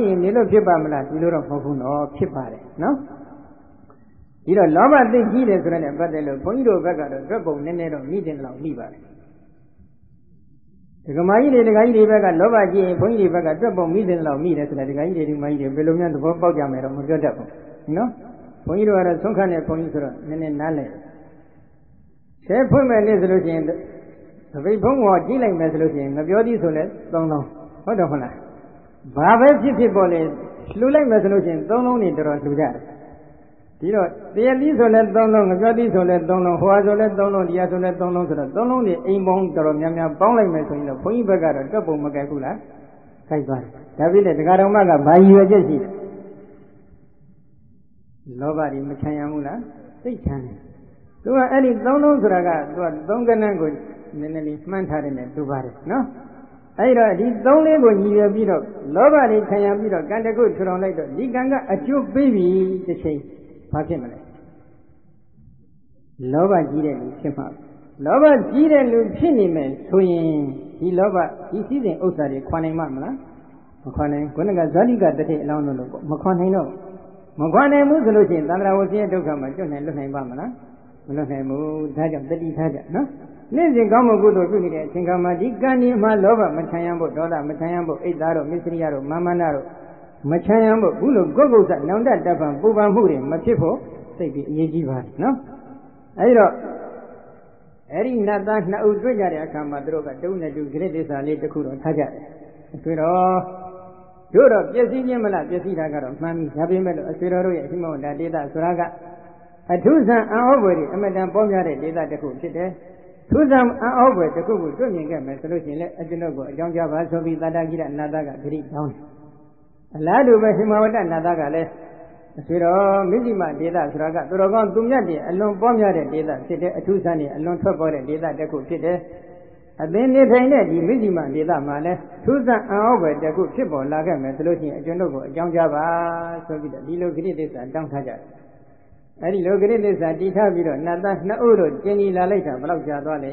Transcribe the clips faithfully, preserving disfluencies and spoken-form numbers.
ရင်နေလို့ဖြစ်ပါမလားဒီလိုတော့မဟုတ်ဘူးနော်ဖြစ်ပါတယ်နော်ဒီတော့လောဘသိကြီးတယ်ဆိုတဲ့ပတ်သက်လို့ဘုန်းကြီးတို့ဘက်ကတော့တွက်ပုံနည်းနည်းတော့မိတင်လောက်မိပါတယ်ဒကမာကြီးတွေဒကာကြီးတွေဘက်ကလောဘကြီးရင်ဘုန်းကြီးတွေဘက်ကတွက်ပုံမိတင်လောက်မိတယ်ဆိုတဲ့ဒကာကြီးတွေဒီမကြီးတွေဘယ်လိုများသဘောပေါက်ကြမယ်တော့မပြောတတ်ဘူးနော်ဘုန်းကြီးတို့ကတော့ဆုံးခတ်တဲ့ဘုန်းကြီးဆိုတော့နည်းနည်းနားလည်ဆဲဖွင့်မဲ့နေ့ဆိုလို့ရှိရင်သပိတ်ဘုံပေါ်ကြီးလိုက်မယ်ဆိုလို့ရှိရင်ငပြောသည်ဆိုလဲသုံးလုံးဟုတ်တယ်ဟုတ်လားဘာပဲဖြစ်ဖြစ်ပေါ်လေလှူလိုက်မယ်ဆိုလို့ရှိရင်သုံးလုံးနေတော်တော်လှူကြတယ်ဒီတော့တရားသည်ဆိုလဲသုံးလုံးငပြောသည်ဆိုလဲသုံးလုံးဟွာဆိုလဲသုံးလုံးတရားဆိုလဲသုံးလုံးဆိုတော့သုံးလုံးနေအိမ်ပေါင်းတော်တော်များများပေါင်းလိုက်မယ်ဆိုရင်တော့ဘုန်းကြီးဘက်ကတော့တွက်ပုံမကဲဘူးလားခိုက်သွားတယ်ဒါဖြစ်တဲ့ဒကာတော်မကဘာရည်ရွယ်ချက်ရှိတယ်လောဘကြီးမချမ်းရဘူးလားစိတ်ချမ်းတယ်သူကအဲ့ဒီသုံးလုံးဆိုတာကသူကသုံးကဏ္ဍကိုနည်းနည်းလေးမှန်းထားတယ်နဲ့တူပါတယ်နော်အဲ့တော့ဒီသုံးလေးကိုညီရပြီးတော့လောဘတွေခံရပြီးတော့ကံတကုထူထောင်လိုက်တော့ဒီကံကအကျိုးပေးပြီတစ်ချိန်ဘာဖြစ်မလဲလောဘကြီးတဲ့လူဖြစ်မှာလောဘကြီးတဲ့လူဖြစ်နေမယ်ဆိုရင်ဒီလောဘဒီစည်းစိမ်ဥစ္စာတွေခွန်နိုင်မှာမလားမခွန်နိုင်ခုနကဇာတိကတတိအလောင်းလို့ပေါ့မခွန်နိုင်တော့မခွန်နိုင်ဘူးဆိုလို့ရှိရင်သန္တရာဝစီရဲ့ဒုက္ခမှာကျွတ်နိုင်လွတ်နိုင်ပါမလားမလွတ်နိုင်ဘူးဒါကြောင့်တတိထားကြနော်နေ့စဉ်ကောင်းမှုကုသိုလ်ပြုနေတဲ့အချိန်ခါမှာဒီကံဒီမှာလောဘမချမ်းရဖို့ဒေါသမချမ်းရဖို့အိတ်သားတို့မစ္စရိယတို့မာမန္တတို့မချမ်းရဖို့ဘူးလို့ကိုယ်ကုသနောင်တတပံပူပန်မှုတွေမဖြစ်ဖို့စိတ်ပြီးအရေးကြီးပါတယ်နော်အဲဒီတော့အဲ့ဒီနတ်သားနှစ်ဦးတွေ့ကြတဲ့အခါမှာသူတို့ကတုံးနဲ့တူဂရိတ္တစ္ဆာလေးတစ်ခုတော့ထားကြတယ်တွေ့တော့တို့တော့ပျက်စီးခြင်းမလားပျက်စီးတာကတော့မှန်ပြီဒါပေမဲ့လို့အဆွေတော်တို့ရဲ့အရှိမောဒါဒေတာဆိုတာကအထုဇံအံဩဘွယ်တွေအမတန်ပေါ်များတဲ့ဒေတာတစ်ခုဖြစ်တယ်ထုဇံအံဩဘွယ်တစ်ခုကိုတွေ့မြင်ခဲ့မယ်ဆိုလို့ရှိရင်လည်းအကျွန်ုပ်ကိုအကြောင်းကြားပါဆိုပြီးသာတကိရနာသကဂရိတောင်းတယ်အလားတူပဲဟိမဝတ္တနာသကလည်းအဆွေတော်မိဇိမဒေတာဆိုတာကသူတော်ကောင်းသူမြတ်တွေအလွန်ပေါ်များတဲ့ဒေတာဖြစ်တယ်အထုဇံတွေအလွန်ထွက်ပေါ်တဲ့ဒေတာတစ်ခုဖြစ်တယ်အသင်နေထိုင်တဲ့ဒီမိဇိမဒေတာမှာလည်းထုဇံအံဩဘွယ်တစ်ခုဖြစ်ပေါ်လာခဲ့မယ်ဆိုလို့ရှိရင်အကျွန်ုပ်ကိုအကြောင်းကြားပါဆိုပြီးတော့ဒီလိုဂရိသစ္စာတောင်းထားကြတယ်အဲ့ဒီလိုဂရိသစ္စာတည်ထားပြီးတော့နတ်သားနှစ်ဦးတို့ကျင်ကြီးလာလိုက်တာဘယ်လောက်ကြာသွားလဲ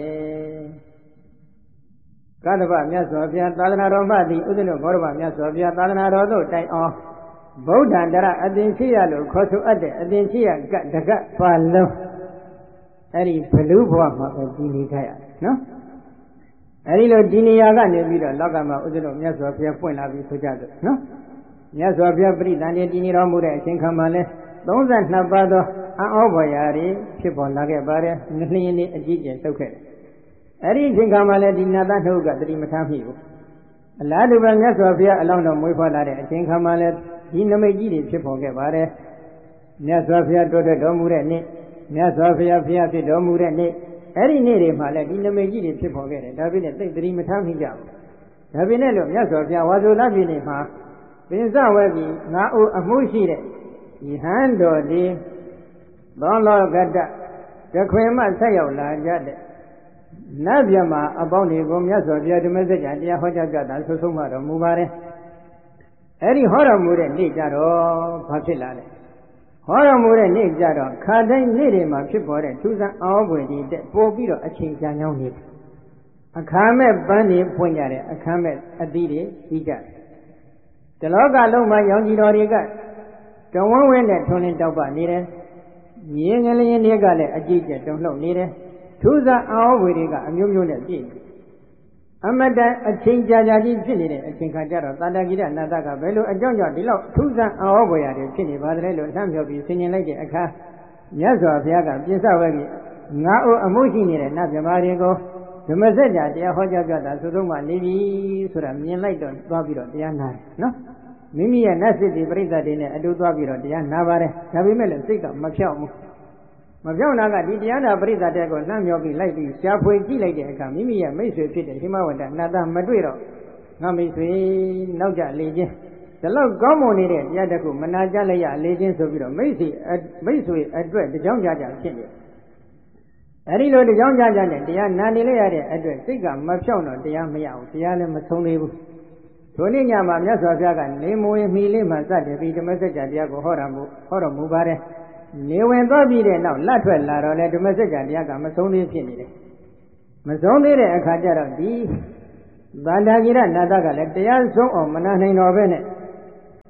ကသဗ္ဗမြတ်စွာဘုရားသာသနာတော်မှသည်ဥဒ္ဒနဘောရမမြတ်စွာဘုရားသာသနာတော်သို့တိုင်အောင်ဗုဒ္ဓံတရအသင်ရှိရလို့ခေါ်ဆိုအပ်တဲ့အသင်ရှိရကတကပါလုံးအဲ့ဒီဘလူဘဝမှာပဲဒီနေကြရတယ်နော်အဲ့ဒီလိုဒီနေရာကနေပြီးတော့လောကမှာဥဒ္ဒနမြတ်စွာဘုရားပွင့်လာပြီးဆိုကြတယ်နော်မြတ်စွာဘုရားပြိတ္တန်တည်တည်နေတော်မူတဲ့အချိန်ခါမှာလဲသုံးဆနှစ်ပါးသောအံဩဘွယ်ရာတွေဖြစ်ပေါ်လာခဲ့ပါတယ်။နှလျင်းလေးအကြီးကျယ်တုတ်ခဲ့တယ်။အဲ့ဒီအချိန်ခါမှာလည်းဒီနတ်သားနှုတ်ကတတိမထားမိဘူး။အလားတူပဲမြတ်စွာဘုရားအလောင်းတော်မွေးဖွားလာတဲ့အချိန်ခါမှာလည်းဒီနမိတ်ကြီးတွေဖြစ်ပေါ်ခဲ့ပါတယ်။မြတ်စွာဘုရားတိုးတက်တော်မူတဲ့နေ့မြတ်စွာဘုရားဘုရားဖြစ်တော်မူတဲ့နေ့အဲ့ဒီနေ့တွေမှာလည်းဒီနမိတ်ကြီးတွေဖြစ်ပေါ်ခဲ့တယ်။ဒါပေမဲ့သိတတိမထားမိကြဘူး။ဒါပေမဲ့လို့မြတ်စွာဘုရားဝါဆိုလပြည်နေမှာပင်စဝဲပြီးငါ့အိုအမှုရှိတဲ့ယဟန်တော်ဒီသောလောကတ္တတခွင်မှဆက်ရောက်လာကြတဲ့နတ်မြတ်မှာအပေါင်းတွေကိုမြတ်စွာဘုရားဓမ္မစကြာတရားဟောကြားကြတာဆုဆုံးမှတော်မူပါတယ်။အဲဒီဟောတော်မူတဲ့နေ့ကြတော့ဘာဖြစ်လာလဲ။ဟောတော်မူတဲ့နေ့ကြတော့ခါတိုင်းနေ့တွေမှာဖြစ်ပေါ်တဲ့ထူးဆန်းအောဘွယ်တွေတက်ပို့ပြီးတော့အချိန်ကြာညောင်းနေတယ်။အခါမဲ့ပန်းတွေပွင့်ကြတယ်အခါမဲ့အသီးတွေပြီးကြတယ်။ဒီလောကလုံးမှာရောင်ကြီးတော်တွေကတဝန်းဝင်းနဲ့ထွန်းလင်းတောက်ပနေတယ်။မြေငလျင်တွေကလည်းအကြည့်ကျတုံလှုပ်နေတယ်။ထူးဆန်းအောဝေတွေကအမျိုးမျိုးနဲ့ပြည့်နေတယ်။အမတန်အချိန်ကြာကြာကြီးဖြစ်နေတဲ့အချိန်ခါကျတော့တန္တဂိရနာတကဘယ်လိုအကြောင်းကြောင့်ဒီလောက်ထူးဆန်းအောဝေရတယ်ဖြစ်နေပါသလဲလို့လှမ်းမြော်ပြီးဆင်ញင်လိုက်တဲ့အခါမြတ်စွာဘုရားကပြင်ဆဝဲပြီးငါ့အိုအမှုရှိနေတဲ့နတ်မြမာတွေကိုဓမ္မစကြာတရားဟောကြားပြတာသုဆုံးမှနေပြီဆိုတာမြင်လိုက်တော့သွားပြီးတော့တရားနာတယ်နော်။မိမိရဲ့နတ်စစ်တီပရိသတ်တွေနဲ့အတူသွားပြီးတော့တရားနာပါတယ်ဒါပေမဲ့လည်းစိတ်ကမဖြောက်ဘူးမဖြောက်တာကဒီတရားနာပရိသတ်တွေကိုလှမ်းမြော်ပြီးလိုက်ပြီးရှားဖွေကြည့်လိုက်တဲ့အခါမိမိရဲ့မိတ်ဆွေဖြစ်တဲ့ဟိမဝတ္တနာသားမတွေ့တော့ငါမိတ်ဆွေနောက်ကြလေချင်းဒီလောက်ကောင်းမွန်နေတဲ့တရားတစ်ခုမနာကြလိုက်ရလေချင်းဆိုပြီးတော့မိတ်ဆွေမိတ်ဆွေအတွက်တကြောင်ကြကြဖြစ်နေအဲဒီလိုတကြောင်ကြကြနဲ့တရားနာနေလိုက်ရတဲ့အတွက်စိတ်ကမဖြောက်တော့တရားမရဘူးတရားလည်းမဆုံးသေးဘူးထိုနေ့ညမှာမြတ်စွာဘုရားကနေမွေမီလေးမှစတဲ့ပြီးဓမ္မစကြာတရားကိုဟောတော်မူဟောတော်မူပါတယ်နေဝင်သွားပြီးတဲ့နောက်လက်ထွက်လာတော့လေဓမ္မစကြာတရားကမဆုံးသေးဖြစ်နေတယ်မဆုံးသေးတဲ့အခါကျတော့ဒီသန္တာဂိရနာတကလည်းတရားဆုံးအောင်မနာနိုင်တော့ပဲနဲ့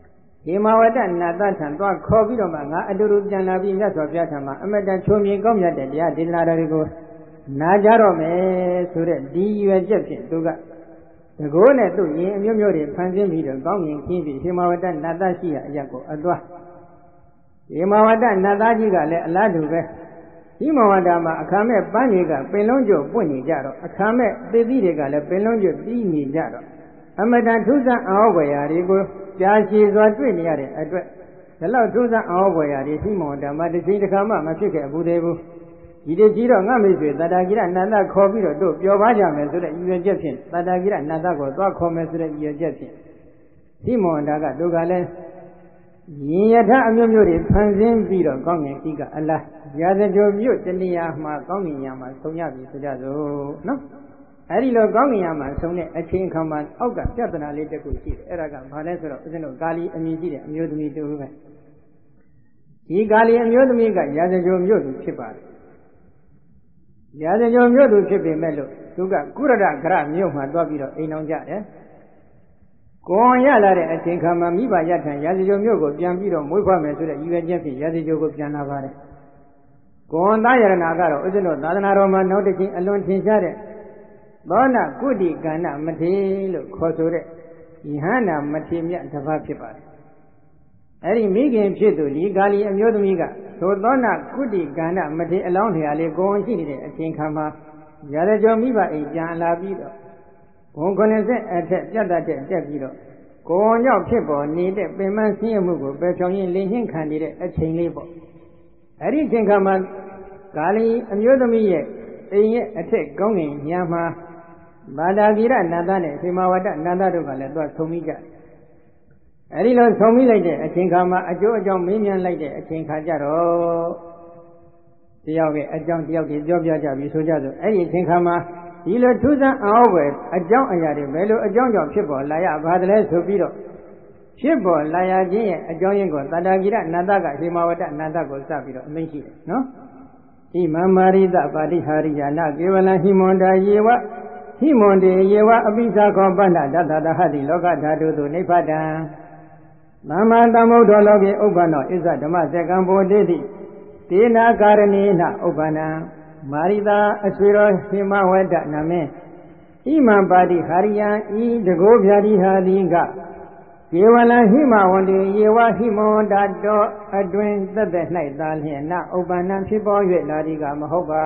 ဒီမဝတ္တနာသထံသွားခေါ်ပြီးတော့မှငါအတူတူပြန်လာပြီးမြတ်စွာဘုရားထံမှာအမတန်ချုံမြင်ကောင်းမြတ်တဲ့တရားဒေသနာတော်တွေကိုနာကြတော့မယ်ဆိုတဲ့ဒီရွယ်ချက်ဖြင့်သူကတကိုးနဲ့သူ့ရင်အမျိုးမျိုးတွေဖန်ဆင်းပြီးတော့ကောင်းမြင်ခင်းပြီးဒီမဝတ္တနာသရှိရာအရက်ကိုအသွားဒီမဝတ္တနာသကြီးကလည်းအလားတူပဲဒီမဝတ္တမှာအခါမဲ့ပန်းတွေကပင်လုံးကျုပ်ပွင့်နေကြတော့အခါမဲ့သေသီးတွေကလည်းပင်လုံးကျုပ်ပြီးနေကြတော့အမတန်ထူးဆန်းအောင်ဘွယ်ရာတွေကိုကြာရှည်စွာတွေ့နေရတဲ့အတွက်ဒီလောက်ထူးဆန်းအောင်ဘွယ်ရာတွေဒီမဝတ္တမှာတစ်ချိန်တစ်ခါမှမဖြစ်ခဲ့ဘူးသေးဘူးဒီတကြီးတော့ငါမိတ်ဆွေတတ္တဂိရနန္ဒခေါ်ပြီးတော့တို့ပြောပါကြမယ်ဆိုတဲ့ရည်ရွယ်ချက်ဖြင့်တတ္တဂိရနန္ဒကိုသွားခေါ်မယ်ဆိုတဲ့ရည်ရွယ်ချက်ဖြင့်ဒီမဝတ္တကတို့ကလည်းရင်ယထအမျိုးမျိုးတွေဖန်ဆင်းပြီးတော့ကောင်းငင်ကြီးကအလားရာဇကြိုမြို့တဏှာမှာကောင်းငင်ရမှာဆုံးရပြီဆိုကြစို့နော်အဲ့ဒီလိုကောင်းငင်ရမှာဆုံးတဲ့အချိန်ခါမှာအောက်ကပြဿနာလေးတစ်ခုရှိတယ်အဲ့ဒါကဘာလဲဆိုတော့ဦးဇင်းတို့ကာလီအမည်ရှိတဲ့အမျိုးသမီးတူပဲဒီကာလီအမျိုးသမီးကရာဇကြိုမြို့သူဖြစ်ပါတယ်ရာဇကြိုမြို့သူဖြစ်ပေမဲ့လို့သူကကုရဒဂရမြို့မှာသွားပြီးတော့အိမ်အောင်ကြတယ်ကိုယ်ရလာတဲ့အချိန်ခါမှာမိဘရထံရာဇကြိုမြို့ကိုပြန်ပြီးတော့မွေးဖွားမယ်ဆိုတဲ့ရည်ရွယ်ချက်ဖြင့်ရာဇကြိုကိုပြန်လာပါတယ်ကိုယ်သားယရနာကတော့ဥစ္စလောသာသနာတော်မှာနောက်တစ်ချိန်အလွန်ထင်ရှားတဲ့သောနာကုတိကဏ္ဍမထေလို့ခေါ်ဆိုတဲ့ယဟန္တာမထေမြတ်တစ်ပါးဖြစ်ပါတယ်အဲ့ဒီမိခင်ဖြစ်သူဒီကာလီအမျိုးသမီးကသို့သောနာကုတိကဏ္ဍမထေအလောင်းတရားလေးကိုယ်ရှိနေတဲ့အချိန်ခါမှာရာဇကြိုမိဘအိမ်ပြန်လာပြီးတော့ဘုံခုနှစ်ဆက်အထက်ပြတ်တတ်တဲ့တက်ပြီးတော့ကိုယ်ကြောင့်ဖြစ်ပေါ်နေတဲ့ပင်မဆင်းရဲမှုကိုပယ်ဖြောင်းရင်းလင်းနှင်းခံနေတဲ့အချိန်လေးပေါ့အဲ့ဒီအချိန်ခါမှာကာလီအမျိုးသမီးရဲ့အိမ်ရဲ့အထက်ကောင်းငင်ညာမှာဘာဒာဂိရနန္ဒနဲ့ဟိမဝတ္တနန္ဒတို့ကလည်းသွားဆုံမိကြအဲ့ဒီလိုဆုံမိလိုက်တဲ့အချိန်ခါမှာအကျိုးအကြောင်းမေးမြန်းလိုက်တဲ့အချိန်ခါကျတော့တယောက်ရဲ့အကြောင်းတယောက်တည်းပြောပြကြပြီဆိုကြဆိုအဲ့ဒီအချိန်ခါမှာဒီလိုထူးဆန်းအောင်ပဲအကြောင်းအရာတွေဘယ်လိုအကြောင်းကြောင့်ဖြစ်ပေါ်လာရပါသလဲဆိုပြီးတော့ဖြစ်ပေါ်လာရခြင်းရဲ့အကြောင်းရင်းကိုတတ္တဂိရနန္ဒကဟိမဝတ္တနန္ဒကိုစပြီးတော့အမိန့်ရှိတယ်နော်ဣမံမာရိတပါတိဟာရိယာနကေဝလံဟိမန္တာယေဝဟိမန္တေယေဝအပိသခောပန္နတတတဟတိလောကဓာတုသုနိဗ္ဗတံသမ္မာသမ္ဗုဒ္ဓလောကေဥပ္ပန္နောဣဇဓမ္မစကံဘောတိတိတေနာကာရဏိနဥပ္ပန္နမာရိတာအဆွေတော်ဟိမဝတ္တနာမင်းဣမံပါတိဟာရိယံဤတကောဗျာတိဟာတိကယေဝလံဟိမဝန္တေယေဝဟိမဝန္တာတောအတွင်သက်သက်၌သာလျှင်နဥပ္ပန္နဖြစ်ပေါ်၍လာဒီကမဟုတ်ပါ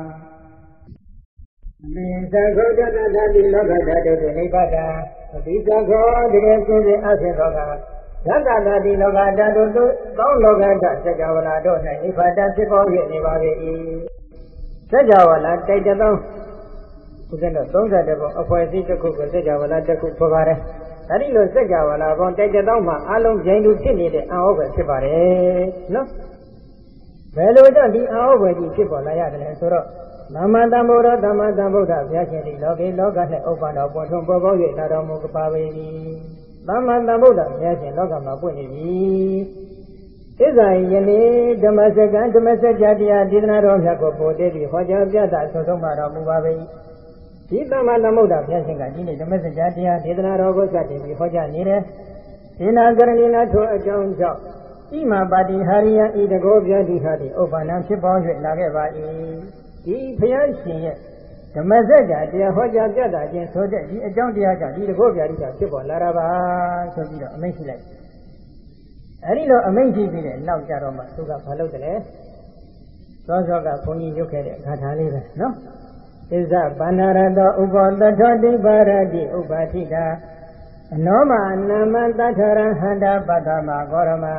မိသခောတတတတိလောကဓာတုနိဗ္ဗတံအပိသခောတကယ်ဆိုရင်အဖြစ်သောကဓတတတိလောကဓာတုသောလောကဓာစကြဝဠာတို့၌နိဗ္ဗတံဖြစ်ပေါ်၍နေပါ၏စကြဝဠာတိုက်တသောဥစ္စာတော့သုံးဆယ်တပုံအဖွဲ့အစည်းတစ်ခုကိုစကြဝဠာတစ်ခုခေါ်ပါတယ်ဒါဒီလိုစကြဝဠာပေါင်းတိုက်တသောမှာအလုံးဂျိန်သူဖြစ်နေတဲ့အံ့ဩပဲဖြစ်ပါတယ်နော်ဘယ်လိုကြောင့်ဒီအံ့ဩပဲကြီးဖြစ်ပေါ်လာရတယ်လဲဆိုတော့သမ္မာသမ္ဗုဒ္ဓသမ္မာသမ္ဗုဒ္ဓဘုရားရှင်ဒီလောကေလောက၌ဥပ္ပန္နောပွင့်ထွန်းပေါ်ပေါက်၍လာတော်မူပါပေ၏သမ္မာသမ္ဗုဒ္ဓဘုရားရှင်လောကမှာပွင့်နေပြီဣဇာယနေ့ဓမ္မစကံဓမ္မစကြာတရားဒေသနာတော်မြတ်ကိုပို့တည်ပြီးဟောကြားပြသဆုံးဆုံးပါတော်မူပါပေ၏ဒီသမ္မာသမ္ဗုဒ္ဓဘုရားရှင်ကဒီနေ့ဓမ္မစကြာတရားဒေသနာတော်ကိုစတင်ပြီးဟောကြားနေတယ်ဒေနာကရဏီနာထိုအကြောင်းကြောင့်ဣမပါတိဟာရိယဤတကောဗျာတိဟာတိဥပ္ပန္နဖြစ်ပေါ်၍လာခဲ့ပါ၏ဒီဘုရားရှင်ရဲ့ဓမ္မစကြာတရားဟောကြားပြသခြင်းဆိုတဲ့ဒီအကြောင်းတရားကြောင့်ဒီတကောဗျာတိကဖြစ်ပေါ်လာတာပါဆိုပြီးတော့အမိန့်ရှိလိုက်အဲဒီလိုအမိန့်ရှိပြီးတဲ့နောက်ကြတော့မှသူကဘာလုပ်တယ်လဲသောသောကဘုန်းကြီးရုပ်ခဲ့တဲ့ဂါထာလေးပဲနော်ဣဇဗန္နာရတောဥပောတထောတိပါရတိဥပါတိတာအနောမနာမတထရဟန္တာပတ္တမဂောရမံ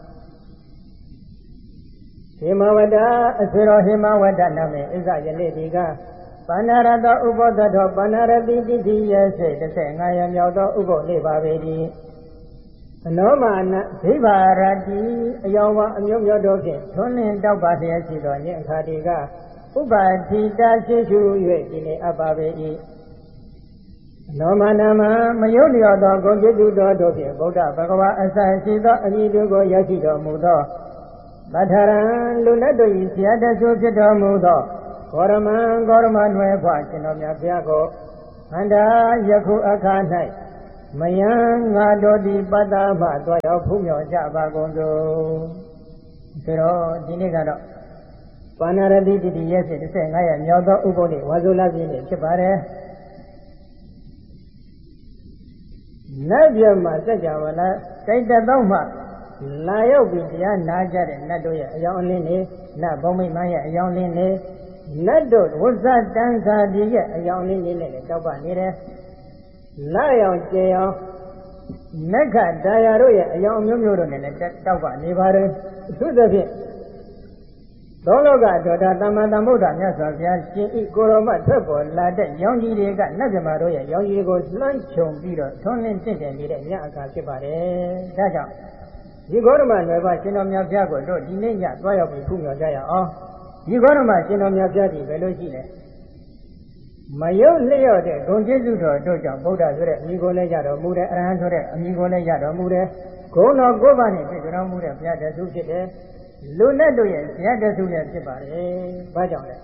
ဟိမဝတ္တအဆွေတော်ဟိမဝတ္တနာမေဣဇယနေ့ဒီကဗန္နာရတောဥပောတထောဗန္နာရတိတိတိရဲ့စိတ်တစ်ဆယ်ငါးရမြောက်သောဥပုပ်လေးပါပေသည်အနောမာနဒိဗာရတိအယောဝအမျိုးမျိုးတို့ဖြင့်ထွန်းလင်းတောက်ပါလျက်ရှိသောညင်အခါဒီကဥပါတိတာရှိရှု၍ဒီနေ့အပ်ပါပေ၏အနောမာနမှာမယုတ်လျော်သောဂုဏ်ကျေးဇူးတော်တို့ဖြင့်ဗုဒ္ဓဘဂဝါအစရှိသောအမည်တို့ကိုရရှိတော်မူသောဗထရံလူလက်တို့၏ဆရာတဆူဖြစ်တော်မူသောဂေါရမံဂေါရမနွယ်ဖွားရှင်တော်မြတ်ဘုရားကိုအန္တာယခုအခါ၌မယံငါတို့ဒီပတ္တမသွားရောက်ဖူးမြော်ကြပါကုန်သို့ဆိုတော့ဒီနေ့ကတော့ပါဏာရတိတိတိရဲ့စစ်တစ်ဆယ်ငါးရက်မြောက်သောဥပုသ်နေ့ဝါဆိုလပြည့်နေ့ဖြစ်ပါတယ်နတ်ပြမှာစัจ java လာတိုက်တတော့မှလာရောက်ပြီးတရားနာကြတဲ့နတ်တို့ရဲ့အယောင်အလင်းတွေနတ်ဘုံမိမရဲ့အယောင်အလင်းတွေနတ်တို့ဝဇ္ဇတန်ခါဒီရဲ့အယောင်အလင်းတွေနဲ့လည်းတောက်ပနေတယ်လာရောင်ကျေရောင်နက္ခဒါယာတို့ရဲ့အယောင်မျိုးမျိုးတို့နဲ့လည်းတောက်ပနေပါတယ်အထူးသဖြင့်သောလောကဒေါတာသမ္မာသမ္ဗုဒ္ဓမြတ်စွာဘုရားရှင်ဤကိုရောမထွက်ပေါ်လာတဲ့ရောင်ကြီးတွေကနတ်မြမာတို့ရဲ့ရောင်ကြီးကိုလွှမ်းခြုံပြီးတော့ထွန်းလင်းတင့်တယ်နေတဲ့ညအခါဖြစ်ပါတယ်။ဒါကြောင့်ဒီဂေါရမနွယ်ပါရှင်တော်မြတ်ဘုရားကိုတို့ဒီနေ့ညသွားရောက်ပြီးဖူးမြော်ကြရအောင်။ဒီဂေါရမရှင်တော်မြတ်ဘုရားဒီဘယ်လိုရှိလဲ။မယုတ်လျော့တဲ့ဂုဏ်ကျေးဇူးတော်တို့ကြောင့်ဗုဒ္ဓဆိုတဲ့အမည်ကိုလည်းရတော်မူတယ်အရဟံဆိုတဲ့အမည်ကိုလည်းရတော်မူတယ်ဂုဏ်တော်ကိုးပါးနဲ့ပြည့်စုံတော်မူတဲ့ဘုရားတဆုဖြစ်တယ်။လူနဲ့တို့ရဲ့ဇယတဆုလည်းဖြစ်ပါတယ်။ဘာကြောင့်လဲ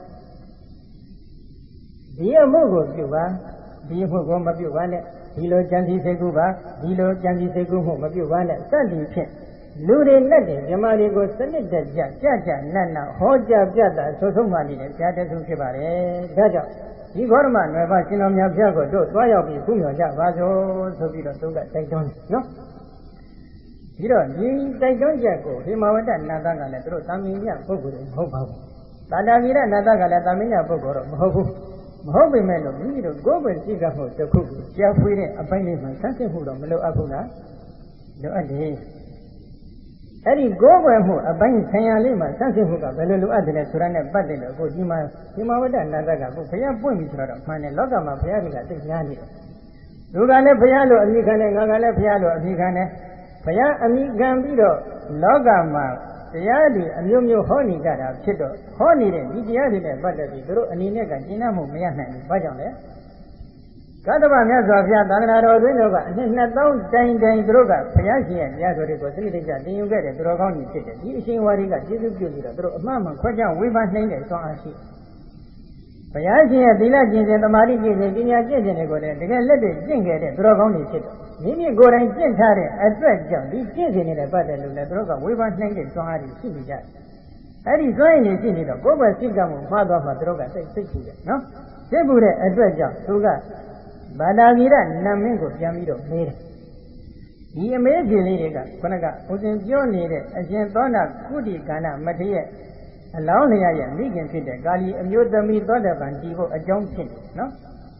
ဒီအမှုကိုပြုပါဒီအမှုကိုမပြုပါနဲ့ဒီလိုကြံစည်စိတ်ကူးပါဒီလိုကြံစည်စိတ်ကူးမှုမပြုပါနဲ့စသည်ဖြင့်လူတွေနဲ့တွေမြမတွေကိုစနစ်တကျကြကြနတ်နတ်ဟောကြားပြတာဆိုဆုံးမှနေတဲ့ဇယတဆုဖြစ်ပါတယ်။ဒါကြောင့်ဒီဂေါရမနွယ်ပါရှင်တော်မြတ်ဘုရားကိုတို့သွားရောက်ပြီးဖူးမြော်ကြပါစို့ဆိုပြီးတော့သူကတိုက်တွန်းတယ်နော်ဒီတော့ဒီတိုက်တွန်းချက်ကိုဟိမဝတ္တနာသကလည်းသူတို့သာမင်ညပုဂ္ဂိုလ်တွေမဟုတ်ပါဘူးတာတာဗီရနာသကလည်းသာမင်ညပုဂ္ဂိုလ်တော့မဟုတ်ဘူးမဟုတ်ပေမဲ့လို့မိမိတို့ကိုယ်ပဲရှိကမှုတစ်ခုကိုကြားဖွေးတဲ့အပိုင်းလေးမှာဆန်းစစ်မှုတော့မလိုအပ်ဘူးလားလိုအပ်တယ်အဲ့ဒီကိုယ်ပဲမှုအပိုင်းဆံရလေးမှာဆန်းစစ်မှုကဘယ်လိုလိုအပ်တယ်လဲဆိုတာနဲ့ပတ်သက်လို့အခုဒီမှာဟိမဝတ္တနာသကကိုဘုရားပွင့်ပြီဆိုတော့မှန်တယ်လောကမှာဘုရားတွေကသိများနေတယ်လူကလည်းဘုရားလိုအမိခံတယ်ငါကလည်းဘုရားလိုအမိခံတယ်ဘုရားအမိခံပြီးတော့လောကမှာတရားတွေအမျိုးမျိုးဟောနေကြတာဖြစ်တော့ဟောနေတဲ့ဒီတရားတွေနဲ့ပတ်သက်ပြီးသူတို့အနေနဲ့ကကျင့်မှုမရနိုင်ဘူး။ဘာကြောင့်လဲ။ကတ္တဗမြတ်စွာဘုရားသာသနာတော်တွင်တို့ကအနှစ်နှစ်သောင်းတိုင်တိုင်သူတို့ကဘုရားရှင်ရဲ့တရားတော်တွေကိုစနစ်တကျသင်ယူခဲ့တဲ့သူတော်ကောင်းကြီးဖြစ်တယ်။ဒီအရှင်ဝါဒီကကျေးဇူးပြုပြီးတော့သူတို့အမှန်မှန်ခွဲခြားဝေဖန်နိုင်တဲ့ဆွမ်းအားရှိဘုရားရှင်ရဲ့သီလကျင့်စဉ်သမာဓိကျင့်စဉ်ပညာကျင့်စဉ်တွေကိုလည်းတကယ်လက်တွေ့ကျင့်ခဲ့တဲ့သူတော်ကောင်းတွေဖြစ်တယ်။မိမိကိုယ်တိုင်ကျင့်ထားတဲ့အတွက်ကြောင့်ဒီကျင့်စဉ်တွေနဲ့ပတ်သက်လို့လည်းသူတို့ကဝေဖန်နိုင်တဲ့ဆွမ်းအားတွေရှိနေကြတယ်။အဲဒီဆွမ်းရည်တွေရှိနေတော့ကိုယ်ပဲစိတ်ကမှုမှားသွားမှသူတို့ကစိတ်စိတ်ပူတယ်နော်။စိတ်ပူတဲ့အတွက်ကြောင့်သူကဘာသာဂိရနာမင်းကိုပြန်ပြီးတော့မေးတယ်။ဒီအမေးကြီးလေးတွေကခொနကဦးဇင်ပြောနေတဲ့အရှင်သောနာကုတိကန္နမထေရရဲ့အလောင်းလျာရဲ့မိခင်ဖြစ်တဲ့ကာလီအမျိုးသမီးသောတပန်ဒီဖို့အကြောင်းဖြစ်တယ်နော်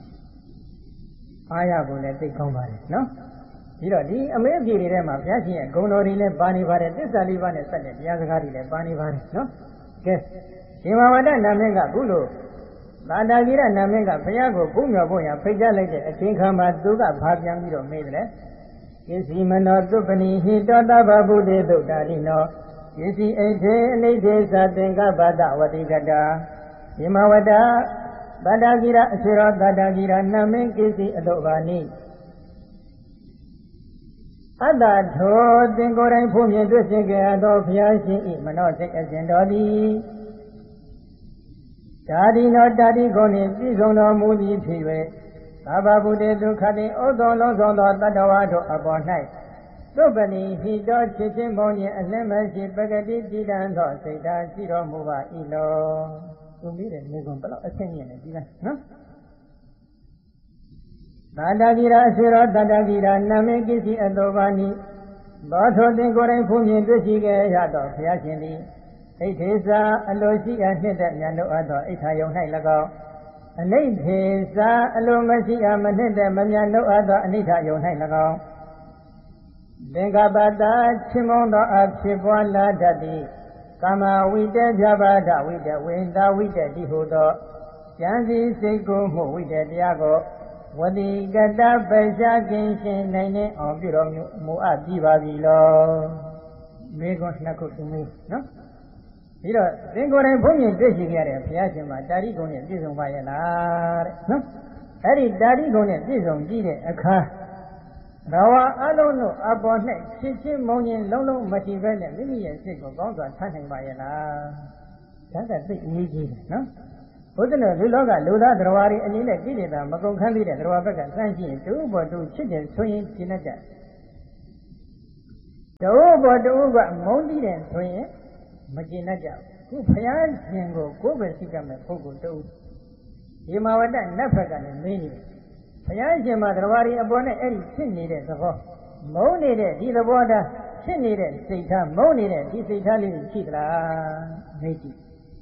အားရဖို့လည်းသိကောင်းပါတယ်နော်ဒီတော့ဒီအမေအပြေတွေထဲမှာဘုရားရှင်ရဲ့ဂုဏ်တော်တွေလည်းပါနေပါတယ်သစ္စာလေးပါးနဲ့ဆက်တဲ့တရားစကားတွေလည်းပါနေပါတယ်နော်ကဲဒီမဝတ္တနာမင်းကခုလိုသာတာဂိရနာမင်းကဘုရားကိုဖူးမြော်ဖို့ရဖိတ်ကြားလိုက်တဲ့အချိန်ခါမှာသူကဘာပြန်ပြီးတော့မေးတယ်ကိစီမနောသုပနိဟိတောတဗ္ဗဗုတေသုတ္တာရိနောယစီအိထေအနိဋ္ဌေသသင်္ကပ္ပတဝတိကတာယမဝတ္တဗတ္တဂိရအဆွေရောဗတ္တဂိရနမင်းကိစီအတုဘာနိအတ္တထောသင်ကိုယ်တိုင်ဖူးမြင်တွေ့ရှင်ကြသောဘုရားရှင်၏မနောစိတ်အစဉ်တော်သည်ဓာတိနောတာတိကိုနှင့်ပြည့်စုံတော်မူသည်ဖြစ်၍သဗ္ဗဗုတေဒုက္ခတိဩသောလုံးစုံသောတတ္တဝါတို့အပေါ်၌သုပနိဟိတောချစ်ချင်းမုန်းခြင်းအလင်းမရှိပဂတိတည်တံသောစိတ်ဓာတ်ရှိတော်မူပါ၏လောသူမိတဲ့နေကုန်ဘလောက်အဆင့်မြင့်နေဒီလားနော်သာတဂိရာအဆွေရောတတဂိရာနာမေကိစီအတောပါနိဘောထောသင်ကိုယ်တိုင်ဖူးမြင်တွေ့ရှိခဲ့ရသောဘုရားရှင်သည်ဣဋ္ဌေသာအလိုရှိအနှစ်သက်မြတ်တို့အပ်သောဣဋ္ဌာယုံ၌၎င်းအနိဋ္ဌေသာအလိုမရှိအမနှစ်သက်မမြတ်တို့အပ်သောအနိဋ္ဌာယုံ၌၎င်းသင်္ကပ္ပတာချင်မုန်းသောအဖြစ်ပွားလာတတ်သည်ကာမဝိတ္တပြဘာဒဝိတ္တဝိန္ဒဝိတ္တတိဟုသောဉာဏ်စီစိတ်ကိုမှုဝိတ္တတရားကိုဝတိကတပ္ပရှားခြင်းရှင်နိုင်နေအောင်ပြုတော်မူအပ်ပြီပါပြီလောမေကွန်းနှစ်ခုသူမေးနော်ပြီးတော့သင်ကိုယ်တိုင်ဘုန်းကြီးတွေ့ရှိခဲ့တဲ့ဘုရားရှင်မှာတာရိကုံနဲ့ပြည့်စုံပါရဲ့လားတဲ့နော်အဲ့ဒီတာရိကုံနဲ့ပြည့်စုံကြည့်တဲ့အခါဘဝအလုံးတို့အပေါ်၌ချစ်ချင်းမုန်းခြင်းလုံးလုံးမရှိဘဲနဲ့မိမိရဲ့စိတ်ကိုကောင်းစွာထားနိုင်ပါရဲ့လားဒါကသိအရေးကြီးတယ်နော်ဘဘုဒ္ဓနဲ့လူလောကလူသားတော်ဝါရီအနေနဲ့ကိလေသာမကုန်ခန်းသေးတဲ့တော်ဝါဘက်ကစမ်းကြည့်ရင်တူဘောတူချစ်တယ်ဆိုရင်ရှင်းတတ်တယ်တူဘောတူကမုန်းတိတယ်ဆိုရင်မကျင်တတ်ကြဘူးခုဘုရားရှင်ကိုကိုယ်ပဲရှိကြမဲ့ပုဂ္ဂိုလ်တူဒီမှာဝတ္တနတ်ဘက်ကလည်းမေးနေတယ်ဘုရားရှင်မှာတော်ဝါရီအပေါ်နဲ့အဲ့ဒီဖြစ်နေတဲ့သဘောမုန်းနေတဲ့ဒီသဘောထားဖြစ်နေတဲ့စိတ်ထားမုန်းနေတဲ့ဒီစိတ်ထားလေးရှိသလားမေးကြည့်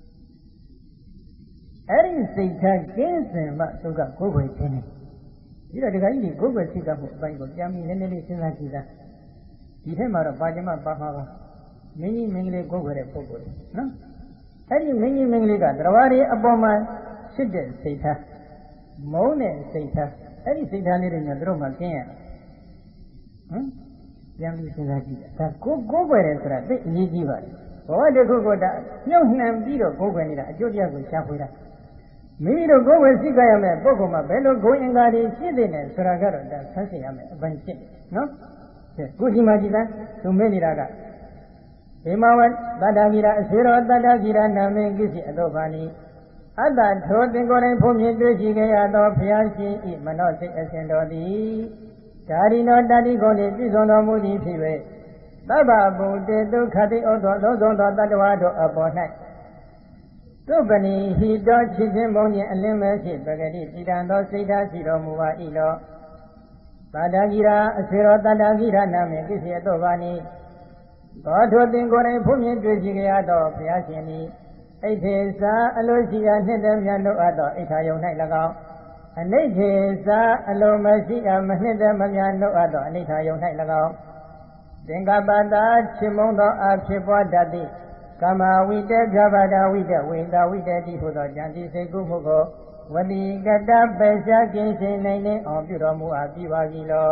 အဲ့ဒီစိတ်ထားကျင်းစင်မှသူကကိုယ်ွယ်ခြင်းနေပြီးတော့ဒီကကြီးဒီကိုယ်ွယ်စိတ်ကမှုအပိုင်းကိုပြန်ပြီးနည်းနည်းလေးစဉ်းစားကြည့်သားဒီထက်မှာတော့ပါကြမပါမှာပါမင်းကြီးမင်းကလေးကိုယ်ွယ်တဲ့ပုဂ္ဂိုလ်နော်အဲ့ဒီမင်းကြီးမင်းကလေးကတရားရီအပေါ်မှာဖြစ်တဲ့စိတ်ထားမုန်းတဲ့စိတ်ထားအဲ့ဒီစိတ်ထားလေးတွေနဲ့တို့မှကျင်းရဟမ်ပြန်ပြီးစဉ်းစားကြည့်ဒါကိုကိုယ်ွယ်တယ်ဆိုတာသိအရေးကြီးပါတယ်ဘောတခုကတာမြုပ်နှံပြီးတော့ကိုယ်ွယ်နေတာအကျိုးတရားကိုရှားဖွေတာမိမိတို့ကိုယ်ဝယ်စိတ်ကြရမယ်ပုဂ္ဂိုလ်မှာဘယ်လိုဂုဏ်အင်္ဂါတွေရှိတဲ့နဲ့ဆိုတာကတော့ဒါဆန်းစစ်ရမယ်အပိုင်းဖြစ်တယ်နော်ကဲခုဒီမှာကြည်သားသူမေးနေတာကဒီမဝတ္တတ္တဂိရအစေရောတတ္တဂိရနာမေကိစီအတောပါဏိအတ္တထိုသင်္ကိုယ်တိုင်ဖုံးမြင်တွေ့ရှိခဲ့ရသောဘုရားရှင်ဤမနောစိတ်အစဉ်တော်သည်ဒါရီနောတတိကုံနှင့်ပြည့်စုံတော်မူသည်ဖြစ်၍သဗ္ဗဗုတေဒုက္ခတိဩသောလုံးစုံသောတတ္တဝါတို့အပေါ်၌သုပနိဟိတောချစ်ခြင်းမုန်းခြင်းအလင်းမဲ့ဖြစ်ပဂတိတည်တံသောစိတ်ဓာတ်ရှိတော်မူပါ၏လောသာဒဂိရာအစေရောတတ္တဂိရနာမေကိစီအတောပါဏိသောထိုသင်ကိုယ်တိုင်ဖုံးမြင်တွေ့ရှိကြရသောဘုရားရှင်သည်အိဋ္ဌေသာအလိုရှိရာနှစ်သက်မြတ်တို့အပ်သောအိဋ္ဌာယုံ၌၎င်းအနိဋ္ဌေသာအလိုမရှိရာမနှစ်သက်မမြတ်တို့အပ်သောအနိဋ္ဌာယုံ၌၎င်းသင်္ကပ္ပတာချစ်မုန်းသောအဖြစ်ပွားတတ်သည်ကမ္မဝိတေဇဗဒဝိတေဝိတာဝိတေတိဟုသောဉာဏ်တိစိတ်ကုမှုကိုဝတိကတပေရှားကင်းရှင်းနိုင်နေအောင်ပြုတော်မူအပ်ပြီးပါပြီလော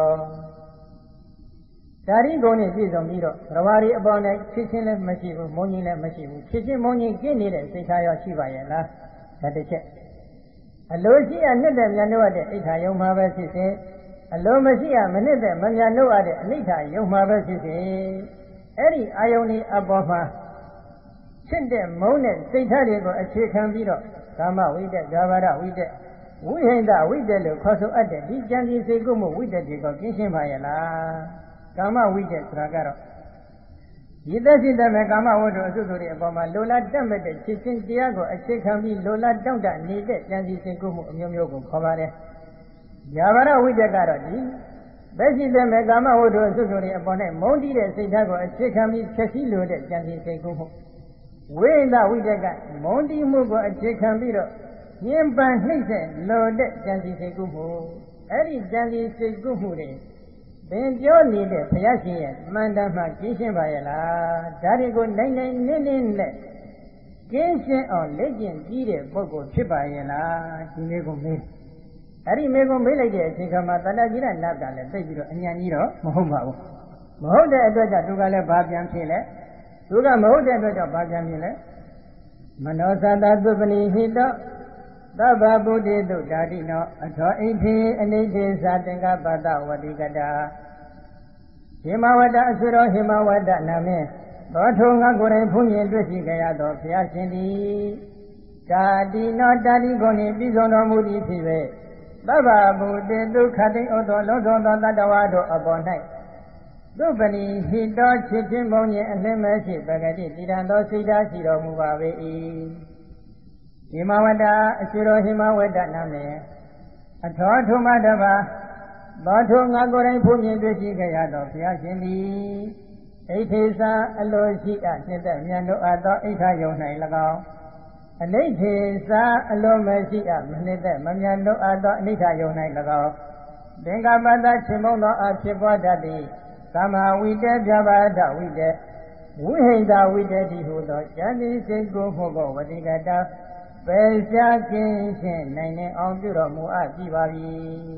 ဒါရီကုံနဲ့ပြည့်စုံပြီးတော့ရဝါရီအပေါ်နဲ့ဖြစ်ချင်းလည်းမရှိဘူးမုန်းကြီးလည်းမရှိဘူးဖြစ်ချင်းမုန်းကြီးကျင့်နေတဲ့စိတ်ထားရောရှိပါရဲ့လားဒါတစ်ချက်အလိုရှိရနှစ်သက်မြတ်လို့ရတဲ့အိဋ္ဌာယုံမှာပဲဖြစ်စေအလိုမရှိရမနှစ်သက်မမြတ်လို့ရတဲ့အနိဋ္ဌာယုံမှာပဲဖြစ်စေအဲ့ဒီအာယုန်ဒီအပေါ်မှာဖြစ်တဲ့မုန်းတဲ့စိတ်ထားတွေကိုအခြေခံပြီးတော့ကာမဝိတ္တ၊ဇာဘာဒဝိတ္တ၊ဝိဟိန္ဒဝိတ္တလို့ခေါ်ဆိုအပ်တဲ့ဒီကြံစည်စိတ်ကုမှုဝိတ္တတွေကိုကျင်းရှင်းပါရဲ့လားကာမဝိတ္တဆိုတာကတော့ဒီသက်ရှိတဲ့ကာမဝတ္တအစုစုတွေအပေါ်မှာလိုလားတတ်မဲ့တဲ့ချစ်ချင်းတရားကိုအခြေခံပြီးလိုလားတောင့်တနေတဲ့ကြံစည်စိတ်ကုမှုအမျိုးမျိုးကိုခေါ်ပါတယ်ဇာဘာဒဝိတ္တကတော့ဒီသက်ရှိတဲ့ကာမဝတ္တအစုစုတွေအပေါ်နဲ့မုန်းတီးတဲ့စိတ်ဓာတ်ကိုအခြေခံပြီးဖြည့်ဆည်းလိုတဲ့ကြံစည်စိတ်ကုမှုဝိသဝိတ္တကမုန်းတီးမှုကိုအခြေခံပြီးတော့ညှဉ်းပန်းနှိမ့်ဆက်လိုတဲ့ကြံစည်စိတ်ကုမှုအဲ့ဒီကြံစည်စိတ်ကုမှုတွေသင်ပြောနေတဲ့ဘုရားရှင်ရဲ့မှန်တမ်းမှကျင်းရှင်းပါရဲ့လားဒါတွေကိုနိုင်နိုင်နင်းနင်းနဲ့ကျင်းရှင်းအောင်လက်ကျင့်ပြီးတဲ့ပုဂ္ဂိုလ်ဖြစ်ပါရဲ့လားဒီလေးကိုမေးအဲ့ဒီမေးကိုမေးလိုက်တဲ့အချိန်ခါမှာတဏှာကြီးတဲ့နတ်ကလည်းသိပြီးတော့အញ្ញံကြီးတော့မဟုတ်ပါဘူးမဟုတ်တဲ့အတွက်ကြောင့်သူကလည်းဘာပြန်ဖြစ်လဲသူကမဟုတ်တဲ့အတွက်ကြောင့်ဘာပြန်ဖြစ်လဲမနောသတ္တသုပနိဟိတောသဗ္ဗဗုတေတုဓာတိနောအထောအိဋ္ဌိအနိဋ္ဌိသာသင်္ကပ္ပတဝတိကတာဟိမဝတ္တအစုရောဟိမဝတ္တနာမေသောထုံငါကိုယ်တိုင်ဖုန်မြင်တွေ့ရှိကြရသောဘုရားရှင်သည်ဓာတိနောဓာတိကိုနှင့်ပြည့်စုံတော်မူသည်ဖြစ်၍သဗ္ဗဗုတေတုခတိဩသောလုံးစုံသောတတ္တဝါတို့အပေါ်၌သုပနိဟိတောချစ်ခြင်းမုန်းခြင်းအလင်းမဲ့ရှိပဂတိတည်တံသောစိတ်ဓာတ်ရှိတော်မူပါ၏ဟိမဝတ္တအရှိတော်ဟိမဝတ္တနာမေအထောထုမတပါသောထုငါကိုယ်တိုင်ဖုန်မြင်တွေ့ရှိကြရသောဘုရားရှင်သည်အိဋ္ဌိသာအလိုရှိအပ်နှစ်သက်မြတ်တို့အပ်သောအိဋ္ဌာယုံ၌၎င်းအနိဋ္ဌိသာအလိုမရှိအပ်မနှစ်သက်မမြတ်တို့အပ်သောအနိဋ္ဌာယုံ၌၎င်းသင်္ကပ္ပတချေမုန်းသောအဖြစ်ပွားတတ်သည်ကမ္မဝိတေပြဘာဒဝိတေဝိဟိန္ဒဝိတေတိဟုသောဉာဏ်ဤစိတ်ကိုမှုကိုဝတိကတာပေရှားခြင်းဖြင့်နိုင်နေအောင်ပြုတော်မူအပ်ပြီပါပြီ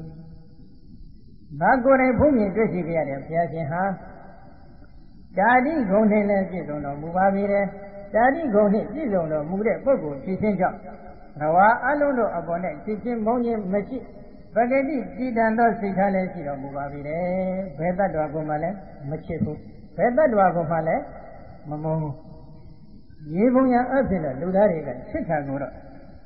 ။ငါကိုယ်တိုင်ဖုံးမြင်တွေ့ရှိကြရတဲ့ဘုရားရှင်ဟာဓာတိဂုဏ်နှင့်လည်းပြည့်စုံတော်မူပါပြီတဲ့။ဓာတိဂုဏ်နှင့်ပြည့်စုံတော်မူတဲ့ပုဂ္ဂိုလ်ဖြစ်ခြင်းကြောင့်ဘဝအလုံးတို့အပေါ်နဲ့ချစ်ချင်းမုန်းခြင်းမရှိပဂတိတည်တံသောစိတ်ထားလည်းရှိတော်မူပါပြီတဲ့ဘယ်တ attva ကိုမှလည်းမချစ်ဘူးဘယ် attva ကိုမှလည်းမမုန်းဘူးရေပုံရအဖြစ်နဲ့လူသားတွေကချစ်ခံကိုတော့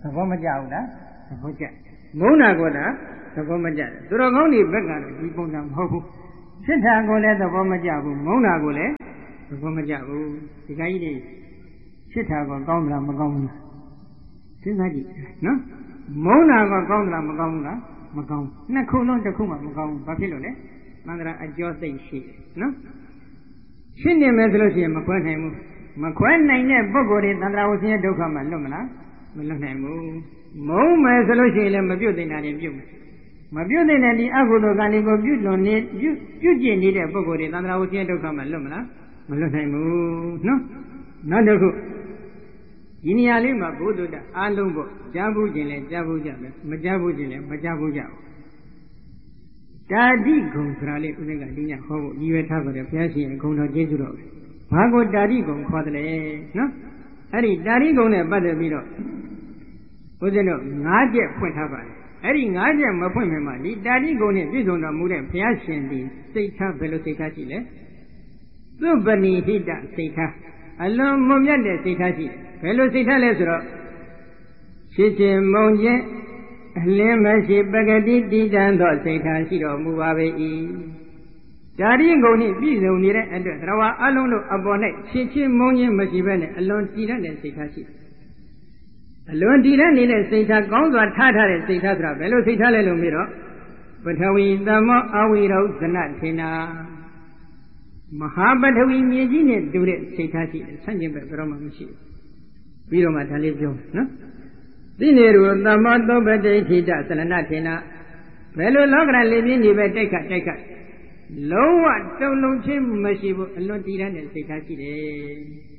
သဘောမကျဘူးလားသဘောကျမုန်းတာကလည်းသဘောမကျတယ်သူတော်ကောင်းတွေဘက်ကတော့ဒီပုံစံမဟုတ်ဘူးစစ်တာကိုလည်းသဘောမကျဘူးမုန်းတာကိုလည်းသဘောမကျဘူးဒီကကြီးတွေစစ်တာကကောင်းသလားမကောင်းဘူးလားစဉ်းစားကြည့်နော်မုန်းတာကကောင်းသလားမကောင်းဘူးလားမကောင်းနှစ်ခုလုံးတစ်ခုမှမကောင်းဘူးဘာဖြစ်လို့လဲသံဃာအကျော်သိရှိတယ်နော်ရှင်းနေမယ်ဆိုလို့ရှိရင်မခွဲနိုင်ဘူးမခွဲနိုင်တဲ့ပုဂ္ဂိုလ်တွေသံဃာဝဆင်းရဲဒုက္ခမှလွတ်မလားမလွတ်နိုင်ဘူးမုန်းမယ်ဆိုလို့ရှိရင်လည်းမပြုတ်သိတာတွေပြုတ်မယ်မပြုတ်သိတဲ့ဒီအကုသိုလ်ကံတွေကိုပြုလွန်နေပြုပြုကျင့်နေတဲ့ပုဂ္ဂိုလ်တွေသံဃာဝဆင်းရဲဒုက္ခမှလွတ်မလားမလွတ်နိုင်ဘူးနော်နောက်တစ်ခုဒီနေရာလေးမှာဘုဒ္ဓတအားလုံးပေါ့ကြားဘူးခြင်းလဲကြားဘူးကြမယ်မကြားဘူးခြင်းလဲမကြားဘူးကြဘူးတာတိဂုံဆိုတာလေးဦးဇင်းကဒီညဟောဖို့ရည်ရွယ်ထားကြတယ်ဘုရားရှင်ဂုံတော်ကျေးဇူးတော်ပဲဘာကိုတာတိဂုံခေါ်တယ်လဲနော်အဲ့ဒီတာတိဂုံနဲ့ပတ်သက်ပြီးတော့ဦးဇင်းတို့၅ချက်ဖွင့်ထားပါတယ်အဲ့ဒီ၅ချက်မဖွင့်မြင်မှဒီတာတိဂုံနဲ့ပြည့်စုံတော်မူတဲ့ဘုရားရှင်ဒီစိတ်ထားဘယ်လိုစိတ်ထားရှိလဲသုပနိဟိတစိတ်ထားအလွန်မွန်မြတ်တဲ့စိတ်ထားရှိတယ်ဘယ်လိုစိတ်ထားလဲဆိုတော့ရှိခြင်းမုံခြင်းအလင်းမရှိပဂတိတည်တံသောစိတ်ထားရှိတော်မူပါပေ၏ဓာတိဂုံနှင့်ပြည့်စုံနေတဲ့အတွက်သရဝအလုံးတို့အပေါ်၌ရှိခြင်းမုံခြင်းမရှိဘဲနဲ့အလွန်တည်တဲ့စိတ်ထားရှိအလွန်တည်တဲ့နေတဲ့စိတ်ထားကောင်းစွာထားထားတဲ့စိတ်ထားဆိုတာဘယ်လိုစိတ်ထားလဲလို့မေးတော့ပထဝီသမောအဝိရောဇနထေနာမဟာပထဝီမြေကြီးနဲ့တူတဲ့စိတ်ထားရှိတယ်ဆန့်ကျင်ဘက်ဘယ်တော့မှမရှိဘူးပြီးတော့မှဒါလေးပြောနော်သိနေရသမောသောပတိဋ္ဌိတသလနထေနာဘယ်လိုလောကရန်လေးပြင်းနေပဲတိုက်ခတ်တိုက်ခတ်လုံးဝတုံလုံးချင်းမရှိဘူးအလွန်တည်တဲ့စိတ်ထားရှိတယ်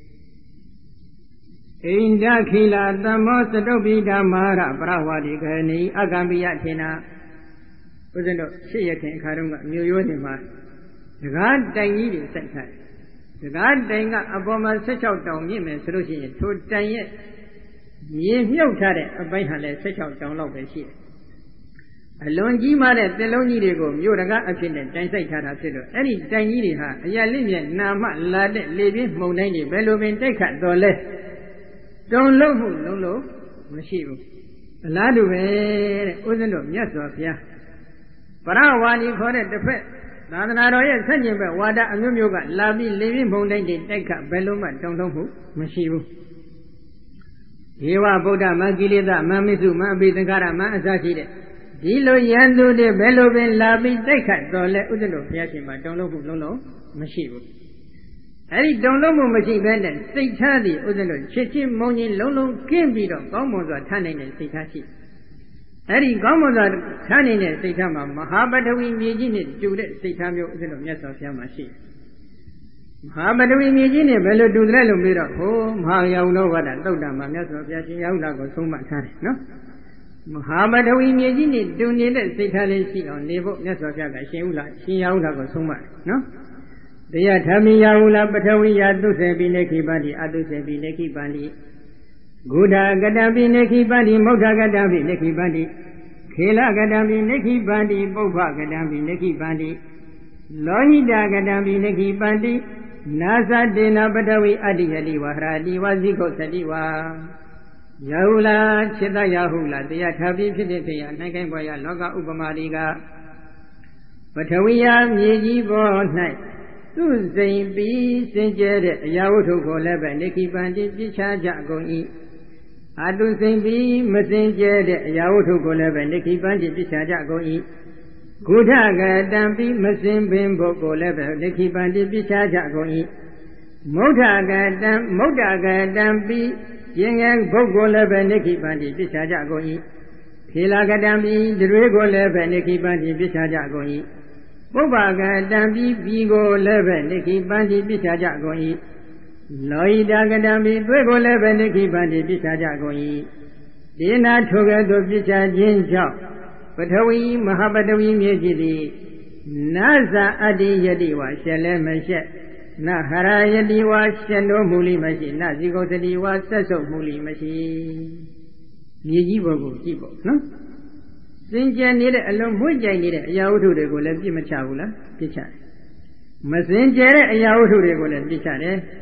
အိန္ဒခိလာသမောစတုပိဓမ္မာရပရဝါဒီခဏီအကံပိယထေနာဦးဇင်းတို့ရှေ့ရခင်အခါတုန်းကမြို့ရိုးနေမှာတကားတိုင်ကြီးတွေစိုက်ထားတယ်တကားတိုင်ကအပေါ်မှာ၁၆တောင်မြင့်မယ်ဆိုလို့ရှိရင်ထိုတိုင်ရဲ့မြေမြုပ်ထားတဲ့အပိုင်းဟာလည်း၁၆တောင်လောက်ပဲရှိတယ်အလွန်ကြီးမားတဲ့သင်လုံးကြီးတွေကိုမြို့တကားအဖြစ်နဲ့တိုင်စိုက်ထားတာဖြစ်လို့အဲ့ဒီတိုင်ကြီးတွေဟာအရာလေးမြတ်နာမလာတဲ့လေပြင်းမှုန်တိုင်းတွေဘယ်လိုပင်တိုက်ခတ်တော်လဲတုံလုံးမှုလုံးလုံးမရှိဘူးအလားတူပဲတဲ့ဦးဇင်းတို့မြတ်စွာဘုရားပရဝါဒီခေါ်တဲ့တစ်ဖက်သာသနာတော်ရဲ့ဆန့်ကျင်ဘက်ဝါဒအမျိုးမျိုးကလာပြီးလေပြင်းမှုန်တိုင်းတွေတိုက်ခတ်ဘယ်လိုမှတုံလုံးမှုမရှိဘူးဒေဝဗုဒ္ဓမကိလေသာမမစ္စုမအဘိသင်္ခါရမအစရှိတဲ့ဒီလိုရန်သူတွေဘယ်လိုပင်လာပြီးတိုက်ခတ်တော်လဲဥဒ္ဒလို့ဘုရားရှင်မှာတုံလုံးမှုလုံးလုံးမရှိဘူးအဲ့ဒီတုံလုံးမှုမရှိဘဲနဲ့စိတ်ထားသည်ဥဒ္ဒလို့ချစ်ချင်းမုန်းချင်းလုံးလုံးကင်းပြီးတော့ကောင်းမွန်စွာထားနိုင်တဲ့စိတ်ထားရှိအဲ့ဒီကောင်းမွန်စွာထားနိုင်တဲ့စိတ်ထားမှာမဟာပထဝီမြေကြီးနဲ့တူတဲ့စိတ်ထားမျိုးဥဒ္ဒလို့မြတ်စွာဘုရားမှာရှိမဟာပထဝီမြေကြီးနဲ့ဘယ်လိုတူတယ်လို့ပြီးတော့ဟိုမဟာယဝနောဝဒသုတ်တံမှာမြတ်စွာဘုရားရှင်ယဟုလာကိုဆုံးမထားတယ်နော်မဟာပထဝီမြေကြီးနဲ့တူနေတဲ့စိတ်ထားလေးရှိအောင်နေဖို့မြတ်စွာဘုရားကရှင်ဟုလာရှင်ယဟုလာကိုဆုံးမတယ်နော်တရားဓမ္မိယဟုလာပထဝီယသုစေပိနေခိပန္တိအတုစေပိနေခိပန္တိဂုဓာကတံပိနေခိပန္တိမௌဒကတံပိနေခိပန္တိခေလကတံပိနေခိပန္တိပုပ္ပကတံပိနေခိပန္တိလောဟိတကတံပိနေခိပန္တိနာသတေနပထဝီအတ္တိယတိဝဟရတိဝဇိခောသတိဝါယဟုလာจิตယဟုလာတရားထားပြီးဖြစ်တဲ့တရားနိုင်ကိုင်းပေါ်ရလောကဥပမာတွေကပထဝီယမြေကြီးပေါ်၌သူစိမ်ပြီးစင်ကြဲတဲ့အရာဝတ္ထုကိုလည်းပဲနေခိပန္တိပြစ်ချကြကုန်၏အတုစိမ်ပြီးမစင်ကြဲတဲ့အရာဝတ္ထုကိုလည်းပဲနေခိပန္တိပြစ်ချကြကုန်၏ဂုထကတံပြီးမစင်ပင်ဖို့ကိုလည်းပဲနေခိပန္တိပြစ်ချကြကုန်၏မௌဒကတံမௌဒကတံပြီးရင်ငယ်ဘုတ်ကိုလည်းပဲနေခိပန္တိပြစ်ချကြကုန်၏ခေလာကတံပြီးတွေကိုလည်းပဲနေခိပန္တိပြစ်ချကြကုန်၏ပုပ္ပကတံပြီးပြီးကိုလည်းပဲနေခိပန္တိပြစ်ချကြကုန်၏လောဟိတကတံပြီးသွေးကိုလည်းပဲနေခိပန္တိပြစ်ချကြကုန်၏ဒေနာထိုကဲ့သို့ပြစ်ချခြင်းကြောင့်ပထဝီမဟာပထဝီမြေကြီးသည်နာဇာအတ္တိယတိဝါရှက်လဲမရှက်နဟရယတိဝါရှက်လို့မူလိမရှိနဇိဂောသတိဝါဆက်ဆုပ်မူလိမရှိမြေကြီးဘောကိုကြည့်ပေါ့နော်စင်ကြယ်နေတဲ့အလုံးမွေ့ကြိုင်နေတဲ့အရာဝတ္ထုတွေကိုလည်းပြစ်မချဘူးလားပြစ်ချတယ်မစင်ကြယ်တဲ့အရာဝတ္ထုတွေကိုလည်းပြစ်ချတယ်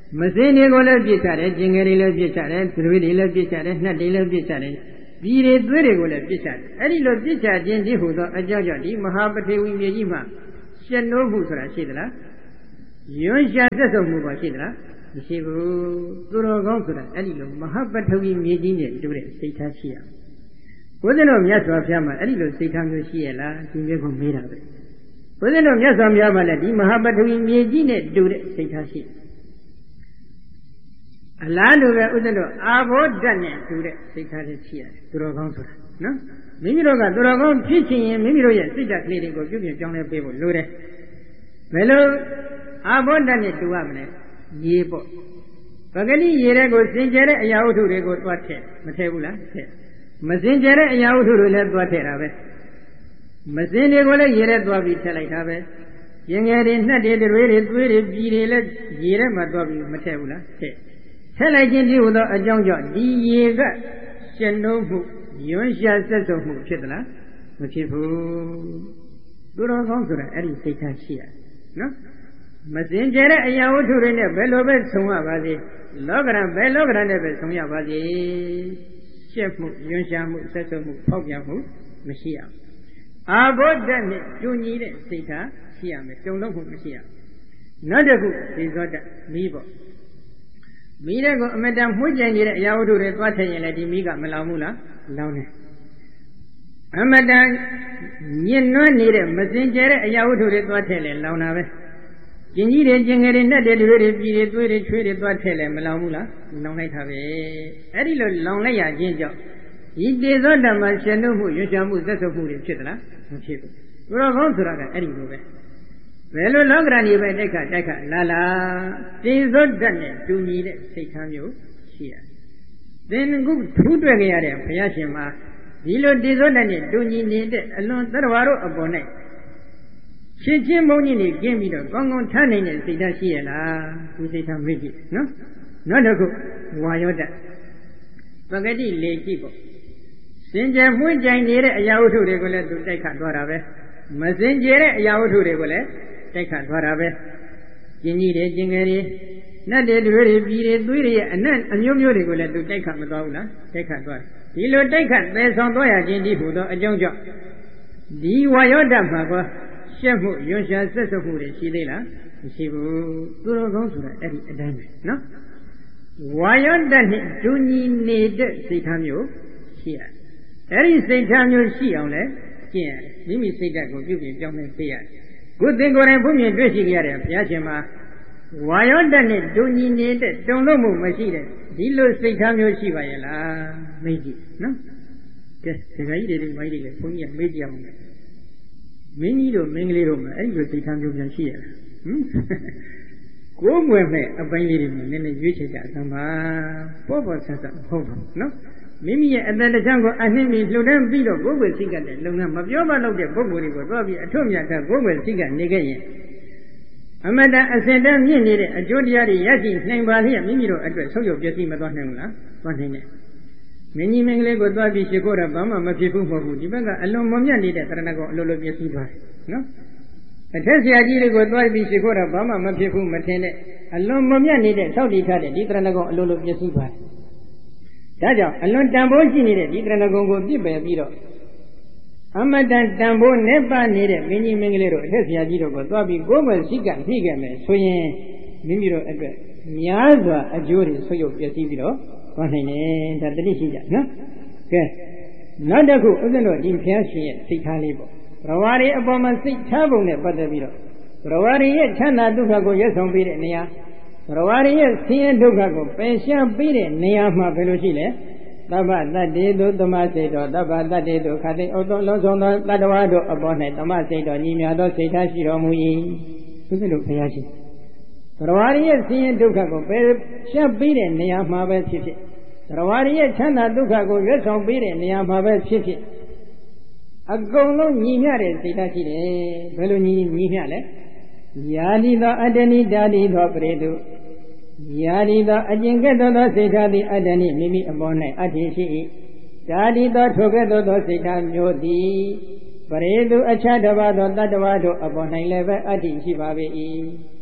မစင်းတွေကိုလည်းပြစ်ချတယ်ကျင်ငယ်တွေလည်းပြစ်ချတယ်သူတွေတွေလည်းပြစ်ချတယ်နှက်တွေလည်းပြစ်ချတယ်ပြည်တွေသွေးတွေကိုလည်းပြစ်ချတယ်အဲ့ဒီလိုပြစ်ချခြင်းဒီဟူသောအကြောင်းကြောင့်ဒီမဟာပထေဝီမြေကြီးမှာရှင်းလို့မှုဆိုတာရှိသလားယွန်းရှာဆက်စုံမှုပါရှိသလားမရှိဘူးသူတော်ကောင်းဆိုတာအဲ့ဒီလိုမဟာပထဝီမြေကြီးနဲ့တူတဲ့စိတ်ထားရှိရဘုရားတော်မြတ်စွာဘုရားမှာအဲ့ဒီလိုစိတ်ထားမျိုးရှိရလားဒီမျိုးကိုမေးတာပဲဘုရားတော်မြတ်စွာဘုရားမှာလည်းဒီမဟာပထဝီမြေကြီးနဲ့တူတဲ့စိတ်ထားရှိအလားတူပဲဥစ္စတော်အာဘောဓာတ်နဲ့တူတဲ့စိတ်ထားလေးရှိရတယ်သူတော်ကောင်းဆိုတာနော်မိမိတို့ကသူတော်ကောင်းဖြစ်ချင်ရင်မိမိတို့ရဲ့စိတ်ဓာတ်ကလေးတွေကိုပြုပြင်ပြောင်းလဲပေးဖို့လိုတယ်ဘယ်လိုအာဘောဓာတ်နဲ့တူရမလဲရေပေါ့ပဂတိရေတဲ့ကိုစင်ကြယ်တဲ့အရာဝတ္ထုတွေကိုသွားထည့်မထည့်ဘူးလားထည့်မစင်ကြယ်တဲ့အရာဝတ္ထုတွေလည်းသွားထည့်တာပဲမစင်တွေကိုလည်းရေတဲ့သွားပြီးထည့်လိုက်တာပဲရင်ငယ်တွေနှက်တွေတွေတွေသွေးတွေပြည်တွေလည်းရေထဲမှာသွားပြီးမထည့်ဘူးလားထည့်ထည့်လိုက်ခြင်းဒီဟူသောအကြောင်းကြောင့်ဒီရေကရှင်နှုံးမှုယွန်းရှာဆက်စုံမှုဖြစ်သလားမဖြစ်ဘူးသူတော်ကောင်းဆိုတာအဲ့ဒီစိတ်ထားရှိရနော်မစင်ကြယ်တဲ့အရာဝတ္ထုတွေနဲ့ဘယ်လိုပဲဆုံရပါစေလောကရန်ဘယ်လောကရန်နဲ့ပဲဆုံရပါစေရှက်မှုယွန်းရှာမှုဆက်စုံမှုဖောက်ပြန်မှုမရှိရအာဘောဓာတ်နဲ့ကျူညီတဲ့စိတ်ထားရှိရမယ်ကြုံလို့မှုမရှိရနောက်တစ်ခုဒီဇောတမီးပေါ့မီးတဲ့ကိုအမတန်မှုကြိုင်နေတဲ့အရာဝတ္ထုတွေသွားထည့်ရင်လည်းဒီမီးကမလောင်ဘူးလားလောင်တယ်အမတန်ညှဉ်းနှွမ်းနေတဲ့မစင်ကြယ်တဲ့အရာဝတ္ထုတွေသွားထည့်လဲလောင်တာပဲကျင်ကြီးတွေကျင်ငယ်တွေနှက်တွေတွေတွေပြည်တွေသွေးတွေချွေးတွေသွားထည့်လဲမလောင်ဘူးလားလောင်လိုက်တာပဲအဲ့ဒီလိုလောင်လိုက်ရခြင်းကြောင့်ဒီတေဇောဓမ္မရှင်တို့မှုရွှေရှာမှုသက်ဆုပ်မှုတွေဖြစ်သလားမဖြစ်ဘူးဘုရားကောင်းဆိုတာကအဲ့ဒီလိုပဲဘယ်လိုလောကရန်ကြီးပဲတိုက်ခတ်တိုက်ခတ်လာလာတေဇောဓာတ်နဲ့တူညီတဲ့စိတ်ထားမျိုးရှိရတယ်သင်ခုထူးတွေ့ကြရတဲ့ဘုရားရှင်မှာဒီလိုတေဇောဓာတ်နဲ့တူညီနေတဲ့အလွန်သတ္တဝါတို့အပေါ်၌ရှင်းချင်းမုန်းကြီးနေကျင်းပြီးတော့ကောင်းကောင်းထားနိုင်တဲ့စိတ်ဓာတ်ရှိရလားဒီစိတ်ထားမေ့ကြည့်နော်နောက်တစ်ခုဝါယောဓာတ်ပဂတိလေကြည့်ပေါ့စင်ကြယ်မှုကြိုင်နေတဲ့အရာဝတ္ထုတွေကိုလည်းသူတိုက်ခတ်သွားတာပဲမစင်ကြယ်တဲ့အရာဝတ္ထုတွေကိုလည်းတိုက်ခတ်သွားတာပဲကျင်ကြီးတွေကျင်ငယ်တွေနတ်တွေတွေတွေပြည်တွေသွေးတွေရဲ့အနက်အမျိုးမျိုးတွေကိုလည်းသူတိုက်ခတ်မသွားဘူးလားတိုက်ခတ်သွားတယ်ဒီလိုတိုက်ခတ်သယ်ဆောင်သွားရခြင်းဒီဟူသောအကြောင်းကြောင့်ဒီဝါယောဓာတ်မှာကရှက်မှုယွန်းရှာဆက်စုပ်မှုတွေရှိသေးလားမရှိဘူးသူတော်ကောင်းဆိုတာအဲ့ဒီအတိုင်းပဲနော်ဝါယောဓာတ်နဲ့ဒုညီနေတဲ့စိတ်ထားမျိုးရှိရတယ်အဲ့ဒီစိတ်ထားမျိုးရှိအောင်လဲကျင့်ရတယ်မိမိစိတ်ဓာတ်ကိုပြုပြင်ပြောင်းလဲပေးရတယ်ခုသင်ကိုယ်တိုင်ဘုမြင်တွေ့ရှိကြရတဲ့ဘုရားရှင်မှာဝါယောဓာတ်နဲ့ဒုညီနေတဲ့တုံလို့မှုမရှိတဲ့ဒီလိုစိတ်ထားမျိုးရှိပါရဲ့လားမေးကြည့်နော်ကဲဒကာကြီးတွေမိုင်းတွေလည်းဘုန်းကြီးကမေးကြအောင်မယ်မင်းကြီးတို့မင်းကလေးတို့မှာအဲ့ဒီလိုစိတ်ထားမျိုးပြန်ရှိရလားဟမ်ကိုယ်ွယ်မဲ့အပိုင်းလေးတွေမှာနည်းနည်းရွေးချယ်ကြအစမ်းပါပေါ့ပေါ့ဆဆမဟုတ်ဘူးနော်မိမိရဲ့အတ္တတချမ်းကိုအနှိမ့်ပြီးလှုပ်တန်းပြီးတော့ကိုယ်ွယ်စိတ်ကတဲ့လုံငန်းမပြောမလို့တဲ့ပုဂ္ဂိုလ်တွေကိုသွားပြီးအထွတ်မြတ်ကကိုယ်ွယ်စိတ်ကနေခဲ့ရင်အမတန်အစင်တန်းမြင့်နေတဲ့အကျိုးတရားတွေရရှိနိုင်ပါလျက်မိမိတို့အတွက်ဆုံးယုတ်ပျက်စီးမသွားနိုင်ဘူးလားသွားနိုင်တယ်မင်းကြီးမင်းကလေးကိုသွားပြီးရှိခိုးတာဘာမှမဖြစ်ဘူးမဟုတ်ဘူးဒီဘက်ကအလွန်မမြတ်နေတဲ့တရဏဂုံအလိုလိုပျက်စီးသွားတယ်နော်အထက်ဆရာကြီးတွေကိုသွားပြီးရှိခိုးတာဘာမှမဖြစ်ဘူးမထင်တဲ့အလွန်မမြတ်နေတဲ့သောက်တည်ထားတဲ့ဒီတရဏဂုံအလိုလိုပျက်စီးသွားတယ်ဒါကြောင့်အလွန်တန်ဖိုးရှိနေတဲ့ဒီတရဏဂုံကိုပြစ်ပယ်ပြီးတော့အမတန်တန်ဖိုးနဲ့ပါနေတဲ့မင်းကြီးမင်းကလေးတို့အထက်ဆရာကြီးတို့ကိုသွားပြီးကိုယ်မဲ့ရှိကနှိခဲ့မယ်ဆိုရင်မိမိတို့အတွက်များစွာအကျိုးတွေဆွေးရုပ်ပျက်စီးပြီးတော့သွားနိုင်တယ်ဒါတတိရှိကြနော်ကဲနောက်တစ်ခုဥစ္စာတို့ဒီဘုရားရှင်ရဲ့စိတ်ထားလေးပေါ့ဘဝရီအပေါ်မှာစိတ်ထားပုံနဲ့ပတ်သက်ပြီးတော့ဘဝရီရဲ့ချမ်းသာဒုက္ခကိုရက်ဆောင်ပေးတဲ့နေရာဘဝရီရဲ့ဆင်းရဲဒုက္ခကိုပယ်ရှားပေးတဲ့နေရာမှာဘယ်လိုရှိလဲသဗ္ဗတတ္တေတုသမစိတ်တော်သဗ္ဗတတ္တေတုခတိဩသောလုံးစုံသောတတ္တဝါတို့အပေါ်၌သမစိတ်တော်ညီမြသောစိတ်ထားရှိတော်မူ၏ဥစ္စာတို့ဘုရားရှင်ဘဝရီရဲ့ဆင်းရဲဒုက္ခကိုပယ်ရှားပေးတဲ့နေရာမှာပဲဖြစ်ဖြစ်ဘဝရီရဲ့ချမ်းသာဒုက္ခကိုရွတ်ဆောင်ပေးတဲ့နေရာမှာပဲဖြစ်ဖြစ်အကုန်လုံးညီမျှတဲ့စိတ်ဓာတ်ရှိတယ်ဘယ်လိုညီညီမျှလဲယာတိသောအတ္တနိဓာတိသောပရိတုယာတိသောအကျင့်ကဲ့သို့သောစိတ်ဓာတ်သည်အတ္တနိမိမိအပေါ်၌အတ္တိရှိ၏ဓာတိသောထိုကဲ့သို့သောစိတ်ဓာတ်မျိုးသည်ပရိတုအခြားတစ်ပါးသောတတ္တဝါတို့အပေါ်၌လည်းပဲအတ္တိရှိပါ၏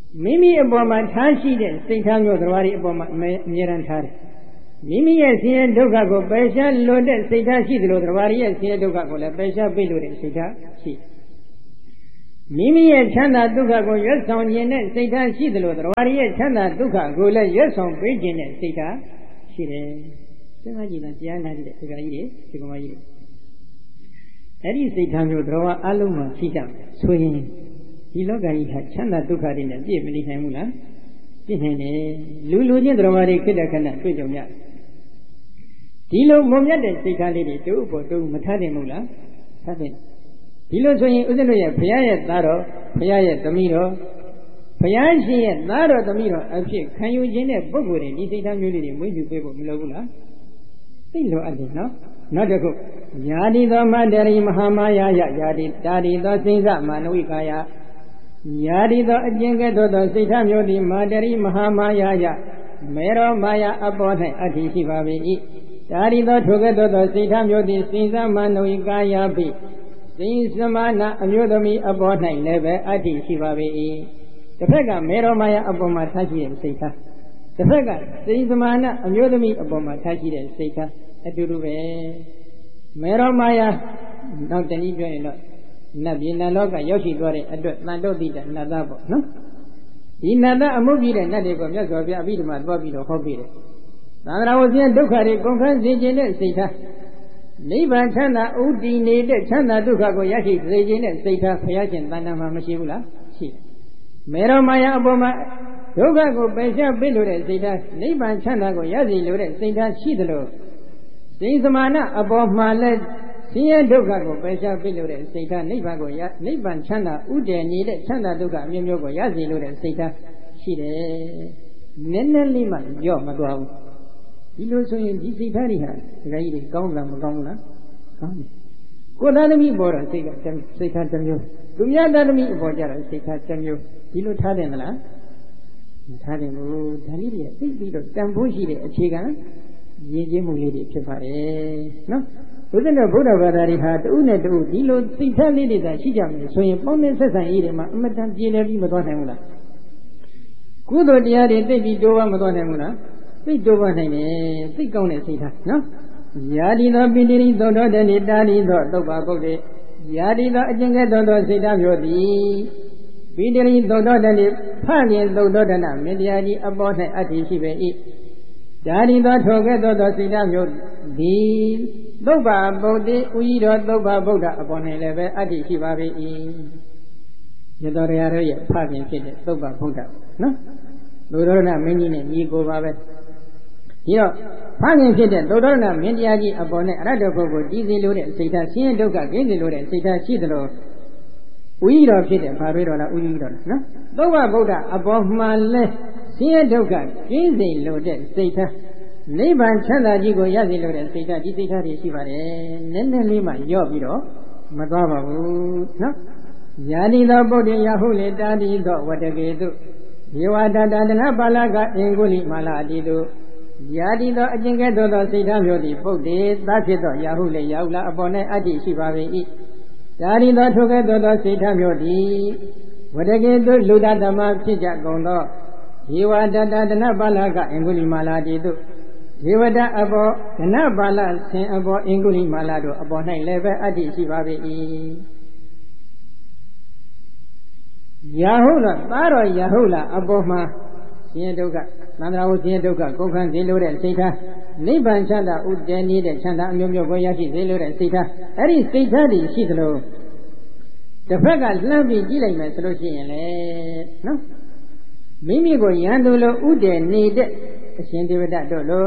မိမိအပေါ်မှာထားရှိတဲ့စိတ်ထားမျိုးသဘာဝအပေါ်မှာအမြဲတမ်းထားတယ်မိမိရဲ့ဆင်းရဲဒုက္ခကိုပယ်ရှားလို့တဲ့စိတ်ထားရှိသလိုသဘာဝရဲ့ဆင်းရဲဒုက္ခကိုလည်းပယ်ရှားပေးလို့တဲ့စိတ်ထားရှိမိမိရဲ့ချမ်းသာဒုက္ခကိုရွတ်ဆောင်ခြင်းနဲ့စိတ်ထားရှိသလိုသဘာဝရဲ့ချမ်းသာဒုက္ခကိုလည်းရွတ်ဆောင်ပေးခြင်းနဲ့စိတ်ထားရှိတယ်စဉ်းစားကြည့်တာတရားနာကြည့်တဲ့ဒကာကြီးတွေဒီကောင်မကြီးတွေအဲ့ဒီစိတ်ထားမျိုးသဘာဝအလုံးမှာရှိကြတယ်ဆိုရင်ဒီလောကကြီးဟာချမ်းသာဒုက္ခတွေနဲ့ပြည့်မနေနိုင်ဘူးလားပြည့်နိုင်တယ်လူလူချင်းသဘာဝတွေဖြစ်တဲ့ခဏတွေ့ကြုံရတယ်ဒီလိုမုံမြတ်တဲ့စိတ်ထားလေးတွေတို့ဖို့တို့မထားနိုင်ဘူးလားထားတယ်ဒီလိုဆိုရင်ဥစ္စတို့ရဲ့ဘုရားရဲ့သားတော်ဘုရားရဲ့သမီးတော်ဘုရားရှင်ရဲ့သားတော်သမီးတော်အဖြစ်ခံယူခြင်းတဲ့ပုဂ္ဂိုလ်တွေဒီစိတ်ထားမျိုးလေးတွေမွေးမြူပေးဖို့မလိုဘူးလားသိလိုအပ်တယ်နော်နောက်တစ်ခုယာတိသောမတ္တရိမဟာမာယာယယာတိတာတိသောစိဉ္စမာနဝိကာယယာတိသောအကျဉ်းကဲ့သို့သောစိတ်ထားမျိုးသည်မာတရိမဟာမာယာယမေရောမာယာအပေါ်၌အတ္တိရှိပါ၏တာတိသောထိုကဲ့သို့သောစိတ်ထားမျိုးသည်စိဉ္စမာနဝိကာယပိစိဉ္စမာနအမျိုးသမီးအပေါ်၌လည်းပဲအတ္တိရှိပါ၏တစ်ဖက်ကမေရောမာယာအပေါ်မှာထားရှိတဲ့စိတ်ထားတစ်ဖက်ကစိဉ္စမာနအမျိုးသမီးအပေါ်မှာထားရှိတဲ့စိတ်ထားအတူတူပဲမေရောမာယာနောက်တနည်းပြောရင်တော့နတ်ပြည်နတ်လောကရောက်ရှိသွားတဲ့အတွက်တန်တော့တိတနတ်သားပေါ့နော်ဒီနတ်သားအမှုပြည့်တဲ့နတ်တွေကိုမြတ်စွာဘုရားအဘိဓမ္မာသွားပြီးတော့ဟောပြတယ်သံဃာဝဆင်းဒုက္ခတွေကုန်ခန်းစေခြင်းနဲ့စိတ်ထားနိဗ္ဗာန်ချမ်းသာဥတည်နေတဲ့ချမ်းသာဒုက္ခကိုရရှိစေခြင်းနဲ့စိတ်ထားဘုရားရှင်တဏ္ဍာမှာမရှိဘူးလားရှိတယ်မေရောမာယာအပေါ်မှာဒုက္ခကိုပယ်ရှားပေးလို့တဲ့စိတ်ထားနိဗ္ဗာန်ချမ်းသာကိုရရှိလို့တဲ့စိတ်ထားရှိသလိုစိဉ္စမာနအပေါ်မှာလည်းဆင်းရဲဒုက္ခကိုပယ်ရှားပေးလို့တဲ့စိတ်ထားနိဗ္ဗာန်ကိုရနိဗ္ဗာန်ချမ်းသာဥတည်နေတဲ့ချမ်းသာဒုက္ခအမျိုးမျိုးကိုရရှိလို့တဲ့စိတ်ထားရှိတယ်နည်းနည်းလေးမှကြော့မသွားဘူးဒီလိုဆိုရင်ဒီစိတ်ထားတွေဟာဒကာကြီးတွေကောင်းလားမကောင်းဘူးလားကောင်းတယ်ကိုယ်သားသမီးပေါ်တော့စိတ်ကစိတ်ထားတစ်မျိုးသူများသားသမီးအပေါ်ကြတော့စိတ်ထားတစ်မျိုးဒီလိုထားတယ်မလားမထားတယ်ဘူးဒါလေးတွေသိပြီးတော့တန်ဖိုးရှိတဲ့အခြေခံရည်ကျင်းမှုလေးတွေဖြစ်ပါတယ်နော်ဘုရားတော်ဗုဒ္ဓဘာသာတွေဟာတဦးနဲ့တဦးဒီလိုသိထားလေးတွေသာရှိကြမယ်ဆိုရင်ပေါင်းတဲ့ဆက်ဆံရေးတွေမှာအမတန်ပြေလည်ပြီးမသွားနိုင်ဘူးလားကုသိုလ်တရားတွေသိပြီးတိုးပါမသွားနိုင်ဘူးလားသိတိုးပါနိုင်တယ်သိကောင်းတဲ့စိတ်ထားနော်ယာတိသောပိတိရိသောတောတဏိတာတိသောသုဗ္ဗဗုဒ္ဓေယာတိသောအကျင့်ကဲ့သို့သောစိတ်ထားမျိုးသည်ပိတိရိသောတောတဏိဖလျင်သုတောတနာမင်းတရားကြီးအပေါ်၌အတ္တိရှိပေ၏ဒါရီသောထိုကဲ့သို့သောစိတ်ဓာတ်မျိုးသည်သုဗ္ဗဗုဒ္ဓေဥယီတော်သုဗ္ဗဗုဒ္ဓအပေါ်၌လည်းပဲအတ္တိရှိပါပေ၏ရသော်ရရဲ့ဖခင်ဖြစ်တဲ့သုဗ္ဗဗုဒ္ဓနော်သုဒ္ဓရဏမင်းကြီးနဲ့ညီကိုပါပဲဒီတော့ဖခင်ဖြစ်တဲ့သုဒ္ဓရဏမင်းတရားကြီးအပေါ်၌အရဟတပုဂ္ဂိုလ်ကြီးစီလို့တဲ့စိတ်ဓာတ်ဆင်းရဲဒုက္ခကင်းစီလို့တဲ့စိတ်ဓာတ်ရှိသလိုဥယီတော်ဖြစ်တဲ့ဘာပဲတော်လားဥယီတော်လားနော်သုဗ္ဗဗုဒ္ဓအပေါ်မှာလဲဆင်းရဲဒုက္ခကင်းစေလို့တဲ့စိတ်ထားနိဗ္ဗာန်ချမ်းသာကြီးကိုရစေလို့တဲ့စိတ်ထားဒီစိတ်ထားတွေရှိပါတယ်နည်းနည်းလေးမှရော့ပြီးတော့မသွားပါဘူးနော်ယာတိသောပုဒ္ဓေယဟုလေတာတိသောဝတ္တကေတုယေဝတတတနာပါဠကအင်္ဂုလိမာလာအတိတုယာတိသောအကျင့်ကဲ့သို့သောစိတ်ထားမျိုးသည်ပုဒ္ဓေသဖြစ်သောယဟုလေယဟုလာအပေါ်၌အတ္တိရှိပါပေ၏ယာတိသောထိုကဲ့သို့သောစိတ်ထားမျိုးသည်ဝတ္တကေတုလူဒဓမ္မဖြစ်ကြကုန်သောယေဝတတတနာပါဠကအင်္ဂုလိမာလာတိတုယေဝတအဘောဒနပါဠဆင်အဘောအင်္ဂုလိမာလာတို့အပေါ်၌လည်းပဲအတ္တိရှိပါပေ၏ယာဟုလသားတော်ယာဟုလအပေါ်မှာဆင်းရဲဒုက္ခသံဃာဝဆင်းရဲဒုက္ခကုန်ခန်းစေလို့တဲ့စိတ်ထားနိဗ္ဗာန်ချမ်းသာဥတည်နေတဲ့ချမ်းသာအမျိုးမျိုးကိုရရှိစေလို့တဲ့စိတ်ထားအဲ့ဒီစိတ်ထားတွေရှိသလိုတစ်ဖက်ကလှမ်းပြီးကြည့်လိုက်မယ်ဆိုလို့ရှိရင်လေနော်မိမိကိုယံသူလိုဥတည်နေတဲ့အရှင်ဒေဝဒတို့လို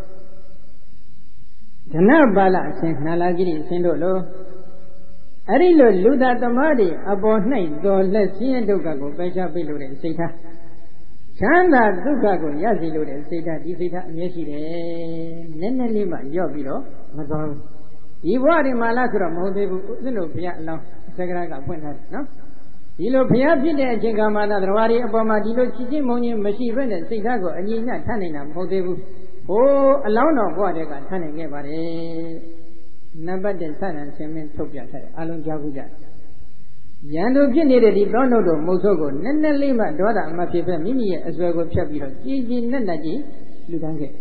ဓနပါဠအရှင်နာလာဂိရိအရှင်တို့လိုအဲ့ဒီလိုလူသားသမားတွေအပေါ်၌တော်လက်ဆင်းရဲဒုက္ခကိုပယ်ရှားပေးလို့တဲ့စိတ်ထားချမ်းသာဒုက္ခကိုရရှိလို့တဲ့စိတ်ထားဒီစိတ်ထားအမြဲရှိတယ်နည်းနည်းလေးမှရော့ပြီးတော့မသွားဘူးဒီဘဝဒီမှာလားဆိုတော့မဟုတ်သေးဘူးဥစ္စလို့ဘုရားအလောင်းစက္ကရာကဖွင့်ထားတယ်နော်ဒီလိုဘုရားဖြစ်တဲ့အချိန်ကမှသာတရားတွေအပေါ်မှာဒီလိုချစ်ချင်းမုန်းချင်းမရှိဘဲနဲ့စိတ်ထားကိုအညီမျှထားနိုင်တာမဟုတ်သေးဘူးဟိုးအလောင်းတော်ဘဝတည်းကထားနိုင်ခဲ့ပါတယ်နံပါတ်တစ်ဆန္ဒဆင်မင်းထုတ်ပြထားတယ်အလုံးကြားခုကြရန်သူဖြစ်နေတဲ့ဒီသောနှုတ်တို့မုတ်ဆိုးကိုနက်နက်လေးမှဒေါသမဖြစ်ပဲမိမိရဲ့အစွဲကိုဖြတ်ပြီးတော့ကြည်ကြည်နက်နက်ကြီးလူတန်းခဲ့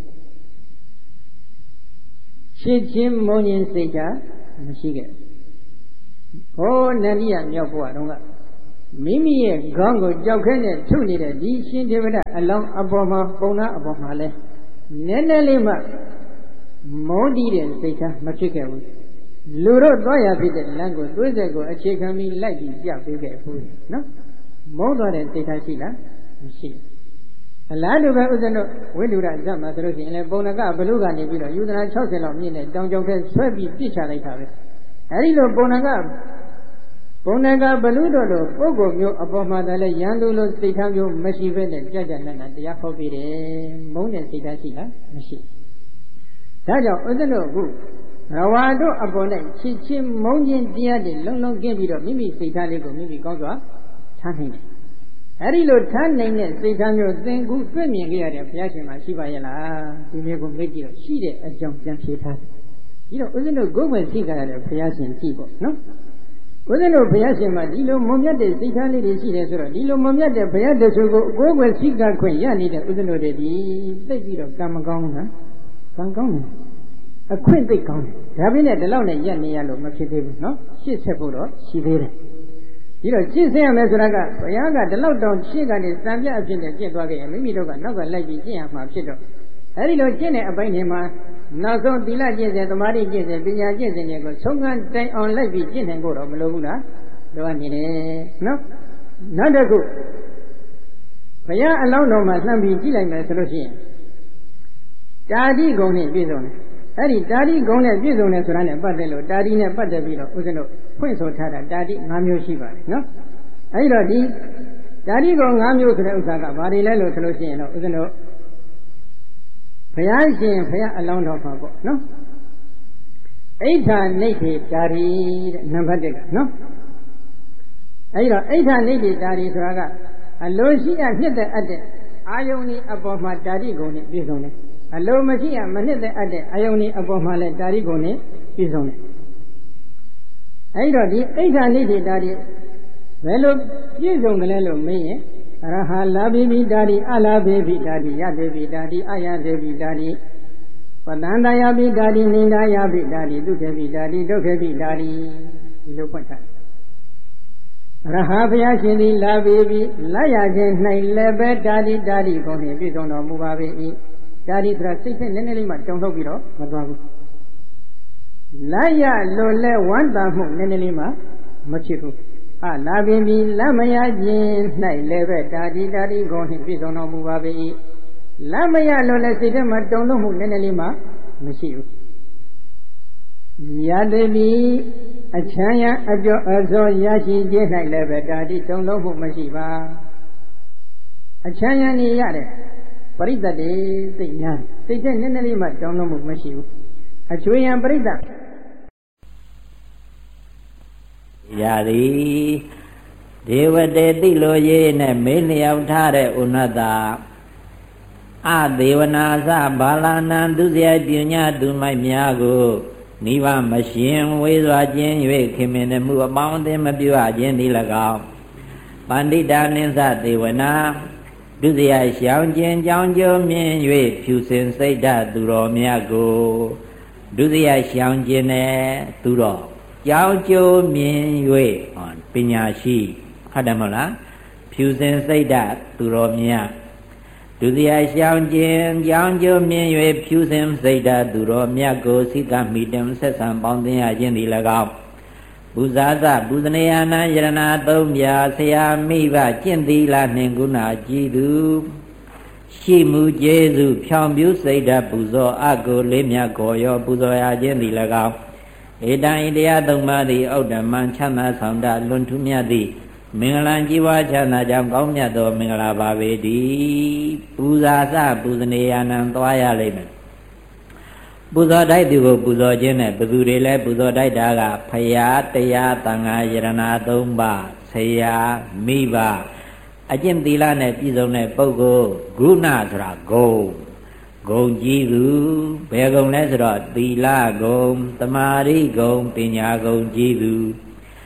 ရှင်းချင်းမုံရင်စိတ်ဓာတ်မရှိခဲ့ဟောနန္ဒီယမြောက်ဘဝတုန်းကမိမိရဲ့ခေါင်းကိုကြောက်ခဲနဲ့ထုနေတဲ့ဒီရှင်ဒေဝဒအလောင်းအပေါ်မှာပုံနာအပေါ်မှာလဲနည်းနည်းလေးမှမုန်းတီးတဲ့စိတ်ဓာတ်မဖြစ်ခဲ့ဘူးလူတို့သွားရဖြစ်တဲ့လမ်းကိုသွေးဆက်ကိုအခြေခံပြီးလိုက်ပြီးပြပေးခဲ့ဘူးနော်မုန်းသွားတဲ့စိတ်ဓာတ်ရှိလားမရှိအလားတူပဲဥစ္စနုဝိတုရဇတ်မှာဆိုလို့ရှိရင်လည်းပုံနကဘလူကနေပြီးတော့ယူသနာ၆၀လောက်မြင့်တဲ့တောင်ကြောင်ထဲဆွဲပြီးပြစ်ချလိုက်တာပဲအဲဒီလိုပုံနကပုံနကဘလူတို့လိုပုဂ္ဂိုလ်မျိုးအပေါ်မှာတည်းရန်သူလိုစိတ်ထားမျိုးမရှိဘဲနဲ့ကြကြနက်နက်တရားဟောပြီးတယ်မုန်းတဲ့စိတ်ထားရှိလားမရှိဒါကြောင့်ဥစ္စနုခုရဝါတို့အပေါ်နဲ့ချစ်ချင်းမုန်းခြင်းတရားတွေလုံးလုံးကျင်းပြီးတော့မိမိစိတ်ထားလေးကိုမိမိကောင်းစွာထားနိုင်တယ်အဲဒီလိုထားနိုင်တဲ့စိတ်ထားမျိုးသင်ကူတွေ့မြင်ခဲ့ရတဲ့ဘုရားရှင်မှာရှိပါရဲ့လားဒီမျိုးကိုမေ့ကြည့်တော့ရှိတဲ့အကြောင်းပြန်ဖြေထားပြီးတော့ဦးဇင်းတို့ကိုယ်ပဲသိကြရတဲ့ဘုရားရှင်ကြည့်ပေါ့နော်ဦးဇင်းတို့ဘုရားရှင်မှာဒီလိုမွန်မြတ်တဲ့စိတ်ထားလေးတွေရှိတယ်ဆိုတော့ဒီလိုမွန်မြတ်တဲ့ဘုရားတဆူကိုကိုယ်ပဲသိကြခွင့်ရနေတဲ့ဦးဇင်းတို့တွေဒီသိပြီးတော့ကံမကောင်းဘူးနော်ကံကောင်းတယ်အခွင့်သိကောင်းတယ်ဒါပြင်းနဲ့ဒီလောက်နဲ့ရက်နေရလို့မဖြစ်သေးဘူးနော်ရှစ်ဆက်ဖို့တော့ရှိသေးတယ်ဒီတော့ရှင်းဆင်းရမယ်ဆိုတာကဘုရားကဒီလောက်တောင်ရှင်းကနေစံပြအဖြစ်နဲ့ကျင့်သွားခဲ့ရင်မိမိတို့ကနောက်ကလိုက်ပြီးကျင့်ရမှာဖြစ်တော့အဲဒီလိုကျင့်တဲ့အပိုင်းတွေမှာနောက်ဆုံးသီလကျင့်စဉ်သမာဓိကျင့်စဉ်ပညာကျင့်စဉ်တွေကိုဆုံးခန်းတိုင်အောင်လိုက်ပြီးကျင့်နိုင်ဖို့တော့မလိုဘူးလားလိုအပ်နေတယ်နော်နောက်တစ်ခုဘုရားအလောင်းတော်မှာလှမ်းပြီးကြည့်လိုက်မယ်ဆိုလို့ရှိရင်တာတိဂုံနဲ့ပြည့်စုံတယ်အဲ့ဒီတာတိဂုံနဲ့ပြည့်စုံတယ်ဆိုတာနဲ့ပတ်သက်လို့တာတိနဲ့ပတ်သက်ပြီးတော့ဦးဇင်းတို့ဖွင့်ဆိုထားတာတာတိ၅မျိုးရှိပါတယ်နော်အဲ့တော့ဒီတာတိဂုံ၅မျိုးဆိုတဲ့ဥစ္စာကဘာတွေလဲလို့ဆိုလို့ရှိရင်တော့ဦးဇင်းတို့ဘုရားရှင်ဘုရားအလောင်းတော်မှာပေါ့နော်အိဋ္ဌာနိဋ္ဌိတာတိတဲ့နံပါတ်တစ်ကနော်အဲ့တော့အိဋ္ဌာနိဋ္ဌိတာတိဆိုတာကအလိုရှိအနှစ်သက်အပ်တဲ့အာယုန်ဤအပေါ်မှာတာတိဂုံနဲ့ပြည့်စုံတယ်အလိုမရှိရမနှစ်သက်အပ်တဲ့အယုန်ဤအပေါ်မှာလဲတာရိဂုံနဲ့ပြည့်စုံတယ်အဲဒီတော့ဒီအိဋ္ဌာနိဋ္ဌိတာရိဘယ်လိုပြည့်စုံကြလဲလို့မေးရင်အရဟလာဘိဘိတာရိအလာဘိဘိတာရိယသေဘိတာရိအယသေဘိတာရိပတန္တယဘိတာရိနိန္ဒယဘိတာရိဒုက္ခေဘိတာရိဒုက္ခေဘိတာရိဒီလိုဖွင့်ထားရဟဘုရားရှင်သည်လာဘိဘိလာရခြင်း၌လည်းပဲတာရိတာရိဂုံနှင့်ပြည့်စုံတော်မူပါပေ၏ဒါဒီဆိုတာစိတ်နဲ့နည်းနည်းလေးမှတုံထုတ်ပြီးတော့မသွားဘူးလက်ရလိုလဲဝမ်းသာမှုနည်းနည်းလေးမှမဖြစ်ဘူးအလာပင်ပြီးလက်မရခြင်း၌လည်းပဲဒါဒီဒါဒီဂုဏ်နှင့်ပြည့်စုံတော်မူပါပေ၏လက်မရလိုလဲစိတ်ထဲမှာတုံထုတ်မှုနည်းနည်းလေးမှမရှိဘူးရတတိအချမ်းရအကျော်အစောရရှိခြင်း၌လည်းပဲဒါဒီတုံထုတ်မှုမရှိပါအချမ်းရနေရတယ်ပရိသတ်တွေသိများစိတ်ထဲနည်းနည်းလေးမှတောင်းတမှုမရှိဘူးအချွေရန်ပရိသတ်ရာသည်ဒေဝတေတိလိုရေးနဲ့မေးလျောက်ထားတဲ့ဥနတ္တအဒေဝနာသဘာလနံသူစရိုက်ပညာသူမိုက်များကိုနိဗ္ဗာန်မရှင်ဝေစွာခြင်း၍ခင်မင်မှုအပေါင်းအသင်းမပြုအပ်ခြင်းသည်၎င်းပန္တိတာနိသဒေဝနာဒုစရိုက်ရှောင်ခြင်းကြောင်းကျိုးမြင်၍ဖြူစင်စိတ်ဓာတ်သူတော်မြတ်ကိုဒုစရိုက်ရှောင်ခြင်းနဲ့သူတော်ကြောင်းကျိုးမြင်၍ပညာရှိဟုတ်တယ်မဟုတ်လားဖြူစင်စိတ်ဓာတ်သူတော်မြတ်ဒုစရိုက်ရှောင်ခြင်းကြောင်းကျိုးမြင်၍ဖြူစင်စိတ်ဓာတ်သူတော်မြတ်ကိုစိကမိတံဆက်ဆံပေါင်းသင်းရခြင်းသည်၎င်းပူဇာသပူဇနေယနာယရဏသုံးပြဆရာမိဘကျင့်သီလနှင့်ကုဏကြည်သူရှိမှုကျေးဇူးဖြောင်ပြူစိတ်ဓာတ်ပူဇော်အကိုလေးမြတ်ကိုရောပူဇော်ရခြင်းသည်၎င်းဧတံဣတရားသုံးပါးသည်ဩတ္တမံချမ်းသာဆောင်တလွန်ထူးမြတ်သည်မင်္ဂလာကြီးပွားချမ်းသာကြောင်းကောင်းမြတ်သောမင်္ဂလာပါပေတည်းပူဇာသပူဇနေယနာသွားရလိမ့်မယ်ပူဇော်တိုက်သူကိုပူဇော်ခြင်းနဲ့ဘယ်သူတွေလဲပူဇော်တိုက်တာကဖရာတရားသံဃာယရဏသုံးပါးဆရာမိဘအကျင့်သီလနဲ့ပြည့်စုံတဲ့ပုဂ္ဂိုလ်ဂုဏဆိုတာဂုံဂုံကြီးသူဘယ်ဂုံလဲဆိုတော့သီလဂုံသမာဓိဂုံပညာဂုံကြီးသူ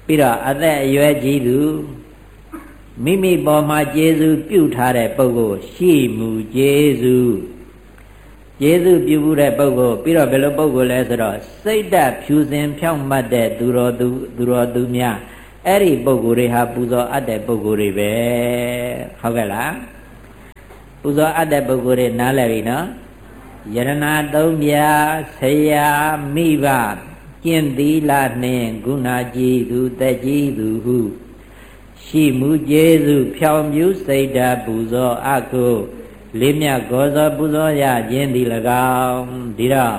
ပြီးတော့အသက်အရွယ်ကြီးသူမိမိပေါ်မှာကျေးဇူးပြုထားတဲ့ပုဂ္ဂိုလ်ရှိမှုကျေးဇူးကျေးဇူးပြုမှုတဲ့ပုဂ္ဂိုလ်ပြီးတော့ဘယ်လိုပုဂ္ဂိုလ်လဲဆိုတော့စိတ်ဓာတ်ဖြူစင်ဖြောင့်မတ်တဲ့သူတော်သူသူတော်သူများအဲ့ဒီပုဂ္ဂိုလ်တွေဟာပူဇော်အပ်တဲ့ပုဂ္ဂိုလ်တွေပဲဟုတ်ကဲ့လားပူဇော်အပ်တဲ့ပုဂ္ဂိုလ်တွေနားလည်ပြီနော်ယရဏသုံးပြဆရာမိဘကျင့်သီလနှင့်ဂုဏကြီးသူတက်ကြီးသူဟုရှိမှုကျေးဇူးဖြောင်မြူးစိတ်ဓာတ်ပူဇော်အပ်ကိုလေးမြတ်ဂောဇောပူဇော်ရခြင်းသည်၎င်းဒီတော့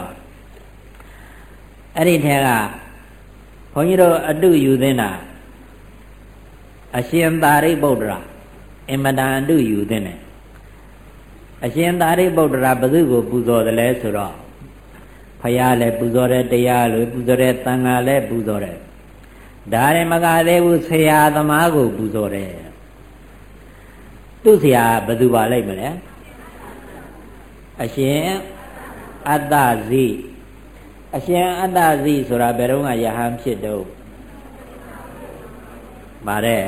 အဲ့ဒီထဲကဘုန်းကြီးတို့အတုယူသင်းတာအရှင်သာရိပုတ္တရာအင်မတန်အတုယူသင်းတယ်အရှင်သာရိပုတ္တရာဘယ်သူကိုပူဇော်တယ်လဲဆိုတော့ဖယားလည်းပူဇော်တယ်တရားလည်းပူဇော်တယ်သံဃာလည်းပူဇော်တယ်ဒါရင်မကသေးဘူးဆရာသမားကိုပူဇော်တယ်သူ့ဆရာဘယ်သူပါလိမ့်မလဲအရှင်အတ္တဇိအရှင်အတ္တဇိဆိုတာဘယ်တော့ကယဟန်ဖြစ်တော့ပါတယ်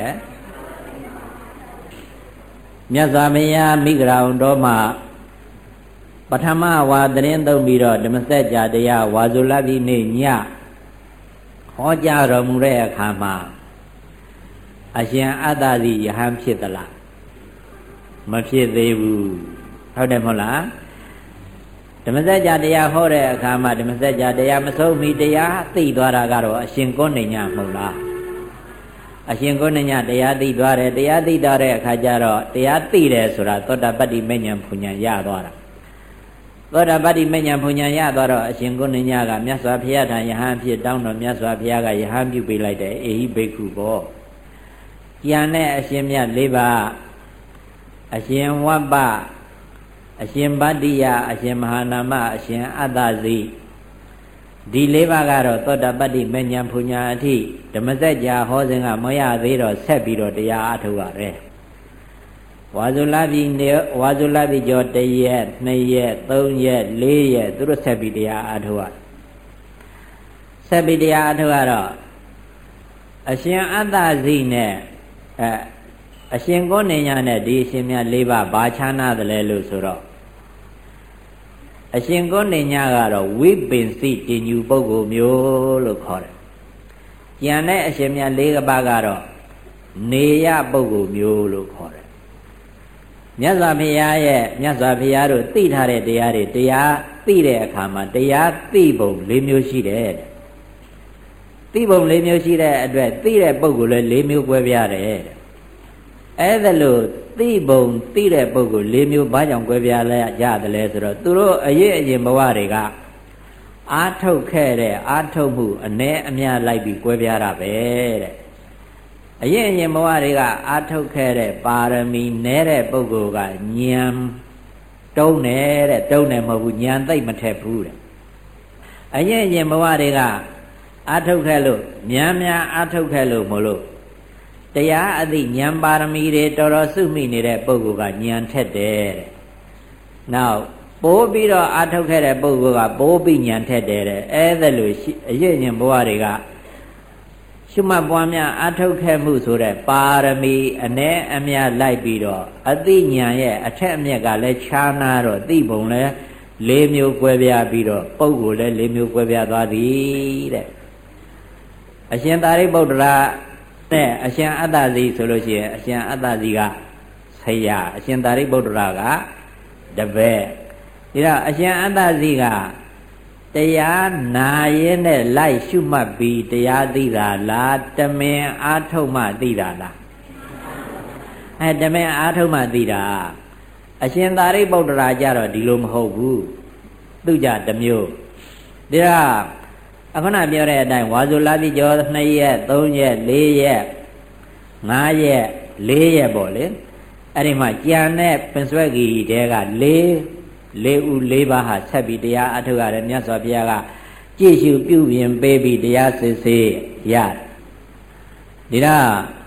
မြတ်စွာဘုရားမိဂရာဝန်တော်မှာပထမဝါသတင်းသုံးပြီးတော့ဓမ္မစကြာတရားဝါဇုလပိနေ့ညဟောကြားတော်မူတဲ့အခါမှာအရှင်အတ္တဇိယဟန်ဖြစ်သလားမဖြစ်သေးဘူးဟုတ်တယ်မဟုတ်လားဓမ္မစကြာတရားဟောတဲ့အခါမှာဓမ္မစကြာတရားမဆုံးမီတရားသိသွားတာကတော့အရှင်ကောဏိညာမဟုတ်လားအရှင်ကောဏိညာတရားသိသွားတယ်တရားသိသွားတဲ့အခါကျတော့တရားသိတယ်ဆိုတာသောတာပတ္တိမဉ္ဇဉ်ဘုံဉဏ်ရသွားတာသောတာပတ္တိမဉ္ဇဉ်ဘုံဉဏ်ရသွားတော့အရှင်ကောဏိညာကမြတ်စွာဘုရားထံယဟန်ဖြစ်တောင်းတော်မြတ်စွာဘုရားကယဟန်ပြုပေးလိုက်တယ်အေဟိဘိက္ခုဘောကျန်တဲ့အရှင်မြတ်လေးပါအရှင်ဝပ္ပအရှင်ဗတ္တိယအရှင်မဟာနာမအရှင်အတ္တဇိဒီလေးပါးကတော့သောတာပတ္တိမဉ္ဇဉ်ဘုံဉဏ်အထိဓမ္မစကြာဟောစဉ်ကမရသေးတော့ဆက်ပြီးတော့တရားအထုတ်ရတယ်ဝါဇုလပိနေဝါဇုလပိကျော်တရက်နှစ်ရက်သုံးရက်လေးရက်သူတို့ဆက်ပြီးတရားအထုတ်ရဆက်ပြီးတရားအထုတ်ရတော့အရှင်အတ္တဇိနဲ့အဲအရှင်ကောဏိညာနဲ့ဒီအရှင်မြတ်လေးပါးဘာခြားနာတယ်လဲလို့ဆိုတော့အရှင်ကောဏိညာကတော့ဝိပင်စိတည်ညူပုဂ္ဂိုလ်မျိုးလို့ခေါ်တယ်။ကျန်တဲ့အရှင်မြတ်လေးပါးကတော့နေရပုဂ္ဂိုလ်မျိုးလို့ခေါ်တယ်။မြတ်စွာဘုရားရဲ့မြတ်စွာဘုရားတို့သိထားတဲ့တရားတွေတရားသိတဲ့အခါမှာတရားသိပုံ၄မျိုးရှိတယ်တဲ့။သိပုံ၄မျိုးရှိတဲ့အတွက်သိတဲ့ပုဂ္ဂိုလ်လည်း၄မျိုးကွဲပြားတယ်တဲ့။အဲ့ဒါလို့သိပုံသိတဲ့ပုဂ္ဂိုလ်၄မျိုးဘာကြောင့်ကွဲပြားလဲရတယ်လဲဆိုတော့သူတို့အရေးအရင်ဘဝတွေကအာထုတ်ခဲ့တဲ့အာထုတ်မှုအ ਨੇ အများလိုက်ပြီးကွဲပြားတာပဲတဲ့အရေးအရင်ဘဝတွေကအာထုတ်ခဲ့တဲ့ပါရမီနည်းတဲ့ပုဂ္ဂိုလ်ကဉာဏ်တုံးနေတဲ့တုံးနေမဟုတ်ဘူးဉာဏ်သိမ့်မထက်ဘူးတဲ့အရေးအရင်ဘဝတွေကအာထုတ်ခဲ့လို့များများအာထုတ်ခဲ့လို့မလို့တရားအသိဉာဏ်ပါရမီတွေတော်တော်စုမိနေတဲ့ပုဂ္ဂိုလ်ကဉာဏ်ထက်တယ်တဲ့။နောက်ပိုးပြီးတော့အာထုတ်ခဲ့တဲ့ပုဂ္ဂိုလ်ကပိုးပြီးဉာဏ်ထက်တယ်တဲ့။အဲဒါလို့အရေးဉာဏ်ဘဝတွေကရှုမှတ်ပွားများအာထုတ်ခဲ့မှုဆိုတဲ့ပါရမီအ ਨੇ အများလိုက်ပြီးတော့အသိဉာဏ်ရဲ့အထက်အမြက်ကလည်းခြားနာတော့သိပုံလည်း၄မျိုးကွဲပြားပြီးတော့ပုဂ္ဂိုလ်လည်း၄မျိုးကွဲပြားသွားသည်တဲ့အရှင်သာရိပုတ္တရာတဲ့အရှင်အတ္တဇိဆိုလို့ရှိရင်အရှင်အတ္တဇိကဆရာအရှင်သာရိပုတ္တရာကတပည့်ဒါတော့အရှင်အတ္တဇိကတရားနာရင်နဲ့လိုက်ရှုမှတ်ပြီးတရားသိတာလားတမင်အားထုတ်မှသိတာလားအဲတမင်အားထုတ်မှသိတာအရှင်သာရိပုတ္တရာကြတော့ဒီလိုမဟုတ်ဘူးသူကြတစ်မျိုးဒါအခုနပြောတဲ့အတိုင်းဝါဇုလပိကျော်နှစ်ရက်သုံးရက်လေးရက်ငါးရက်လေးရက်ပေါ့လေအဲ့ဒီမှာကြံတဲ့ပင်စွဲကြီးတဲကလေးလေးဦးလေးပါးဟာဆက်ပြီးတရားအထုတ်ရတယ်မြတ်စွာဘုရားကကြည်ရှုပြုပြင်ပေးပြီးတရားစစ်ဆေးရတယ်ဒါ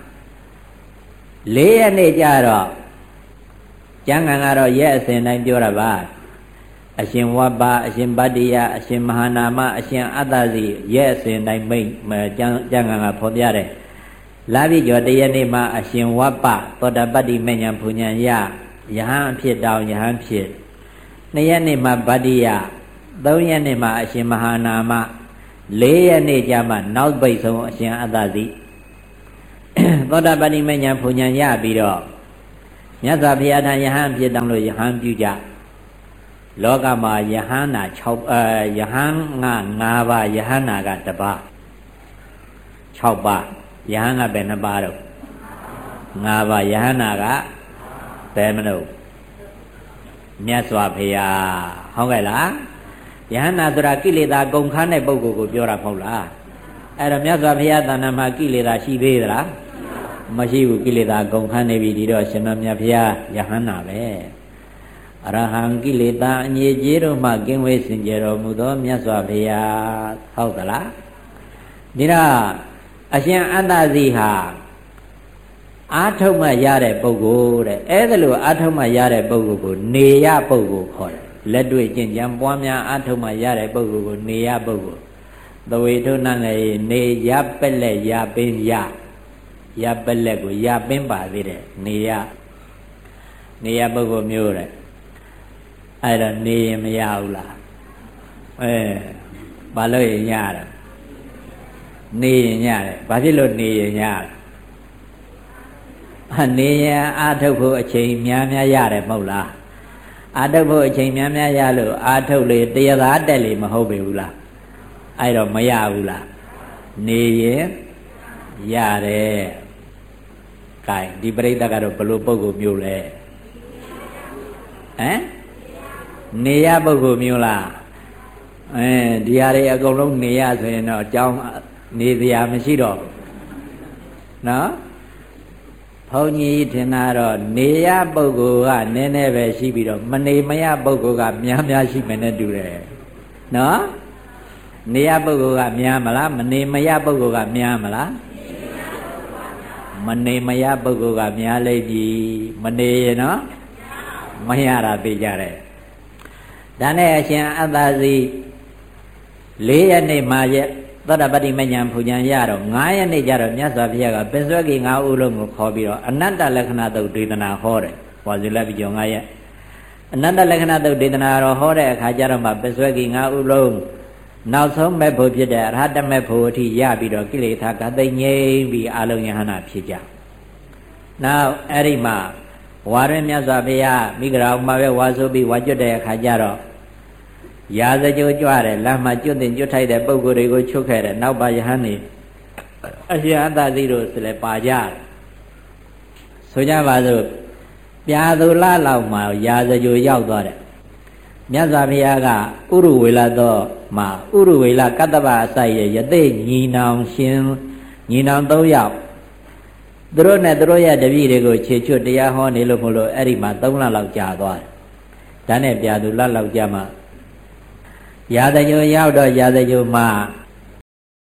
လေးရက်နေ့ကျတော့ကျမ်းဂန်ကတော့ရက်အစဉ်တိုင်းပြောတာပါအရှင်ဝပ္ပအရှင်ဗတ္တိယအရှင်မဟာနာမအရှင်အတ္တစီရဲ့အစဉ်တိုင်းမိတ်ကျမ်းကျမ်းဂန်ကဖော်ပြတယ်လာပြီကျော်တရက်နေ့မှာအရှင်ဝပ္ပသောတာပတ္တိမဉ္ဇဉ်ဘုညံယယဟန်ဖြစ်တောင်ယဟန်ဖြစ်နှစ်ရက်နေ့မှာဗတ္တိယသုံးရက်နေ့မှာအရှင်မဟာနာမလေးရက်နေ့ကျမှနောက်ပိတ်ဆုံးအရှင်အတ္တစီသောတာပတ္တိမဉ္ဇဉ်ဘုညံယပြီးတော့မြတ်စွာဘုရားထံယဟန်ဖြစ်တောင်လို့ယဟန်ပြုကြလောကမှာယဟန်နာ6အဲယဟန်ငါ၅ပါးယဟန်နာကတပါး6ပါးယဟန်ကဘယ်နှပါးတော့၅ပါးယဟန်နာကဘယ်မလို့မြတ်စွာဘုရားဟုတ်ကဲ့လားယဟန်နာဆိုတာကိလေသာကုန်ခန်းတဲ့ပုဂ္ဂိုလ်ကိုပြောတာမဟုတ်လားအဲ့တော့မြတ်စွာဘုရားတဏ္ဍာမှာကိလေသာရှိသေးသလားမရှိဘူးကိလေသာကုန်ခန်းနေပြီဒီတော့ရှင်တော်မြတ်ဘုရားယဟန်နာပဲအရဟံကိလေသာအငြိကျေးတို့မှကင်းဝေးစင်ကြယ်တော်မူသောမြတ်စွာဘုရားဟုတ်သလားဒီတော့အရှင်အတ္တစီဟာအာထုတ်မှရတဲ့ပုဂ္ဂိုလ်တဲ့အဲ့ဒါလို့အာထုတ်မှရတဲ့ပုဂ္ဂိုလ်ကိုနေရပုဂ္ဂိုလ်ခေါ်တယ်လက်တွေ့ကျင့်ကြံပွားများအာထုတ်မှရတဲ့ပုဂ္ဂိုလ်ကိုနေရပုဂ္ဂိုလ်သဝေထုနတ်လည်းနေရပက်လက်ရပင်းရရပက်လက်ကိုရပင်းပါသေးတယ်နေရနေရပုဂ္ဂိုလ်မျိုးတဲ့အဲ့တော့နေရင်မရဘူးလားအဲဘာလို့ရင်ရတယ်နေရင်ရတယ်ဘာဖြစ်လို့နေရင်ရတယ်အနေရင်အာထုတ်ဖို့အချိန်များများရတယ်မဟုတ်လားအာထုတ်ဖို့အချိန်များများရလို့အာထုတ်လေတရားသာတက်လေမဟုတ်ပေဘူးလားအဲ့တော့မရဘူးလားနေရင်ရတယ် gain ဒီပရိသတ်ကတော့ဘလို့ပုဂ္ဂိုလ်မျိုးလဲဟမ်နေရပုဂ္ဂိုလ်မျိုးလားအဲဒီဟာတွေအကုန်လုံးနေရဆိုရင်တော့အကြောင်းနေစရာမရှိတော့နော်ဘုန်းကြီးထင်တာတော့နေရပုဂ္ဂိုလ်ကနည်းနည်းပဲရှိပြီးတော့မနေမရပုဂ္ဂိုလ်ကများများရှိမယ်နဲ့တူတယ်နော်နေရပုဂ္ဂိုလ်ကများမလားမနေမရပုဂ္ဂိုလ်ကများမလားမနေမရပုဂ္ဂိုလ်ကများလိမ့်ပြီမနေရနော်မရတာသိကြတယ်ဒါနဲ့အရှင်အတ္တစီ၄ရက်နေ့မှာရဲ့သောတာပတ္တိမဉ္ဇဉ်ဘုညံရတော့၅ရက်နေ့ကျတော့မြတ်စွာဘုရားကပင်စွဲကြီး၅ဦးလုံးကိုခေါ်ပြီးတော့အနတ္တလက္ခဏာသုတ်ဒေသနာဟောတယ်။ဟောစီလက်ပြီးကြော၅ရက်အနတ္တလက္ခဏာသုတ်ဒေသနာတော့ဟောတဲ့အခါကျတော့မှပင်စွဲကြီး၅ဦးလုံးနောက်ဆုံးမဲ့ဖို့ဖြစ်တဲ့အရဟတမေဖို့အထိရပြီးတော့ကိလေသာကသိငြိမ်းပြီးအလုံးယဟနာဖြစ်ကြ။နောက်အဲ့ဒီမှာဝါရမြတ်စွာဘုရားမိဂရာဥမှာပဲဝါဆိုပြီးဝါကျွတ်တဲ့အခါကျတော့ရာဇကြိုးကြွတယ်လမ်းမှာကျွတ်တင်ကျွတ်ထိုက်တဲ့ပုံကိုယ်တွေကိုချုပ်ခဲ့တယ်နောက်ပါယဟန်နေအရှင်အတ္တစီတို့ဆိုလည်းပါကြတယ်ဆိုကြပါစို့ပြာသူလလောက်မှာရာဇကြိုးရောက်သွားတယ်မြတ်စွာဘုရားကဥရဝေလတော့မှာဥရဝေလကတ္တဗအစိုက်ရဲ့ယသိညီနောင်ရှင်ညီနောင်၃ယောက်သူတို့နဲ့သူတို့ရဲ့တပည့်တွေကိုခြေချွတ်တရားဟောနေလို့မလို့အဲ့ဒီမှာ၃လလောက်ကြာသွားတယ်ဒါနဲ့ပြာသူလလောက်ကြာမှရာဇကြိုရောက်တော့ရာဇကြိုမှာ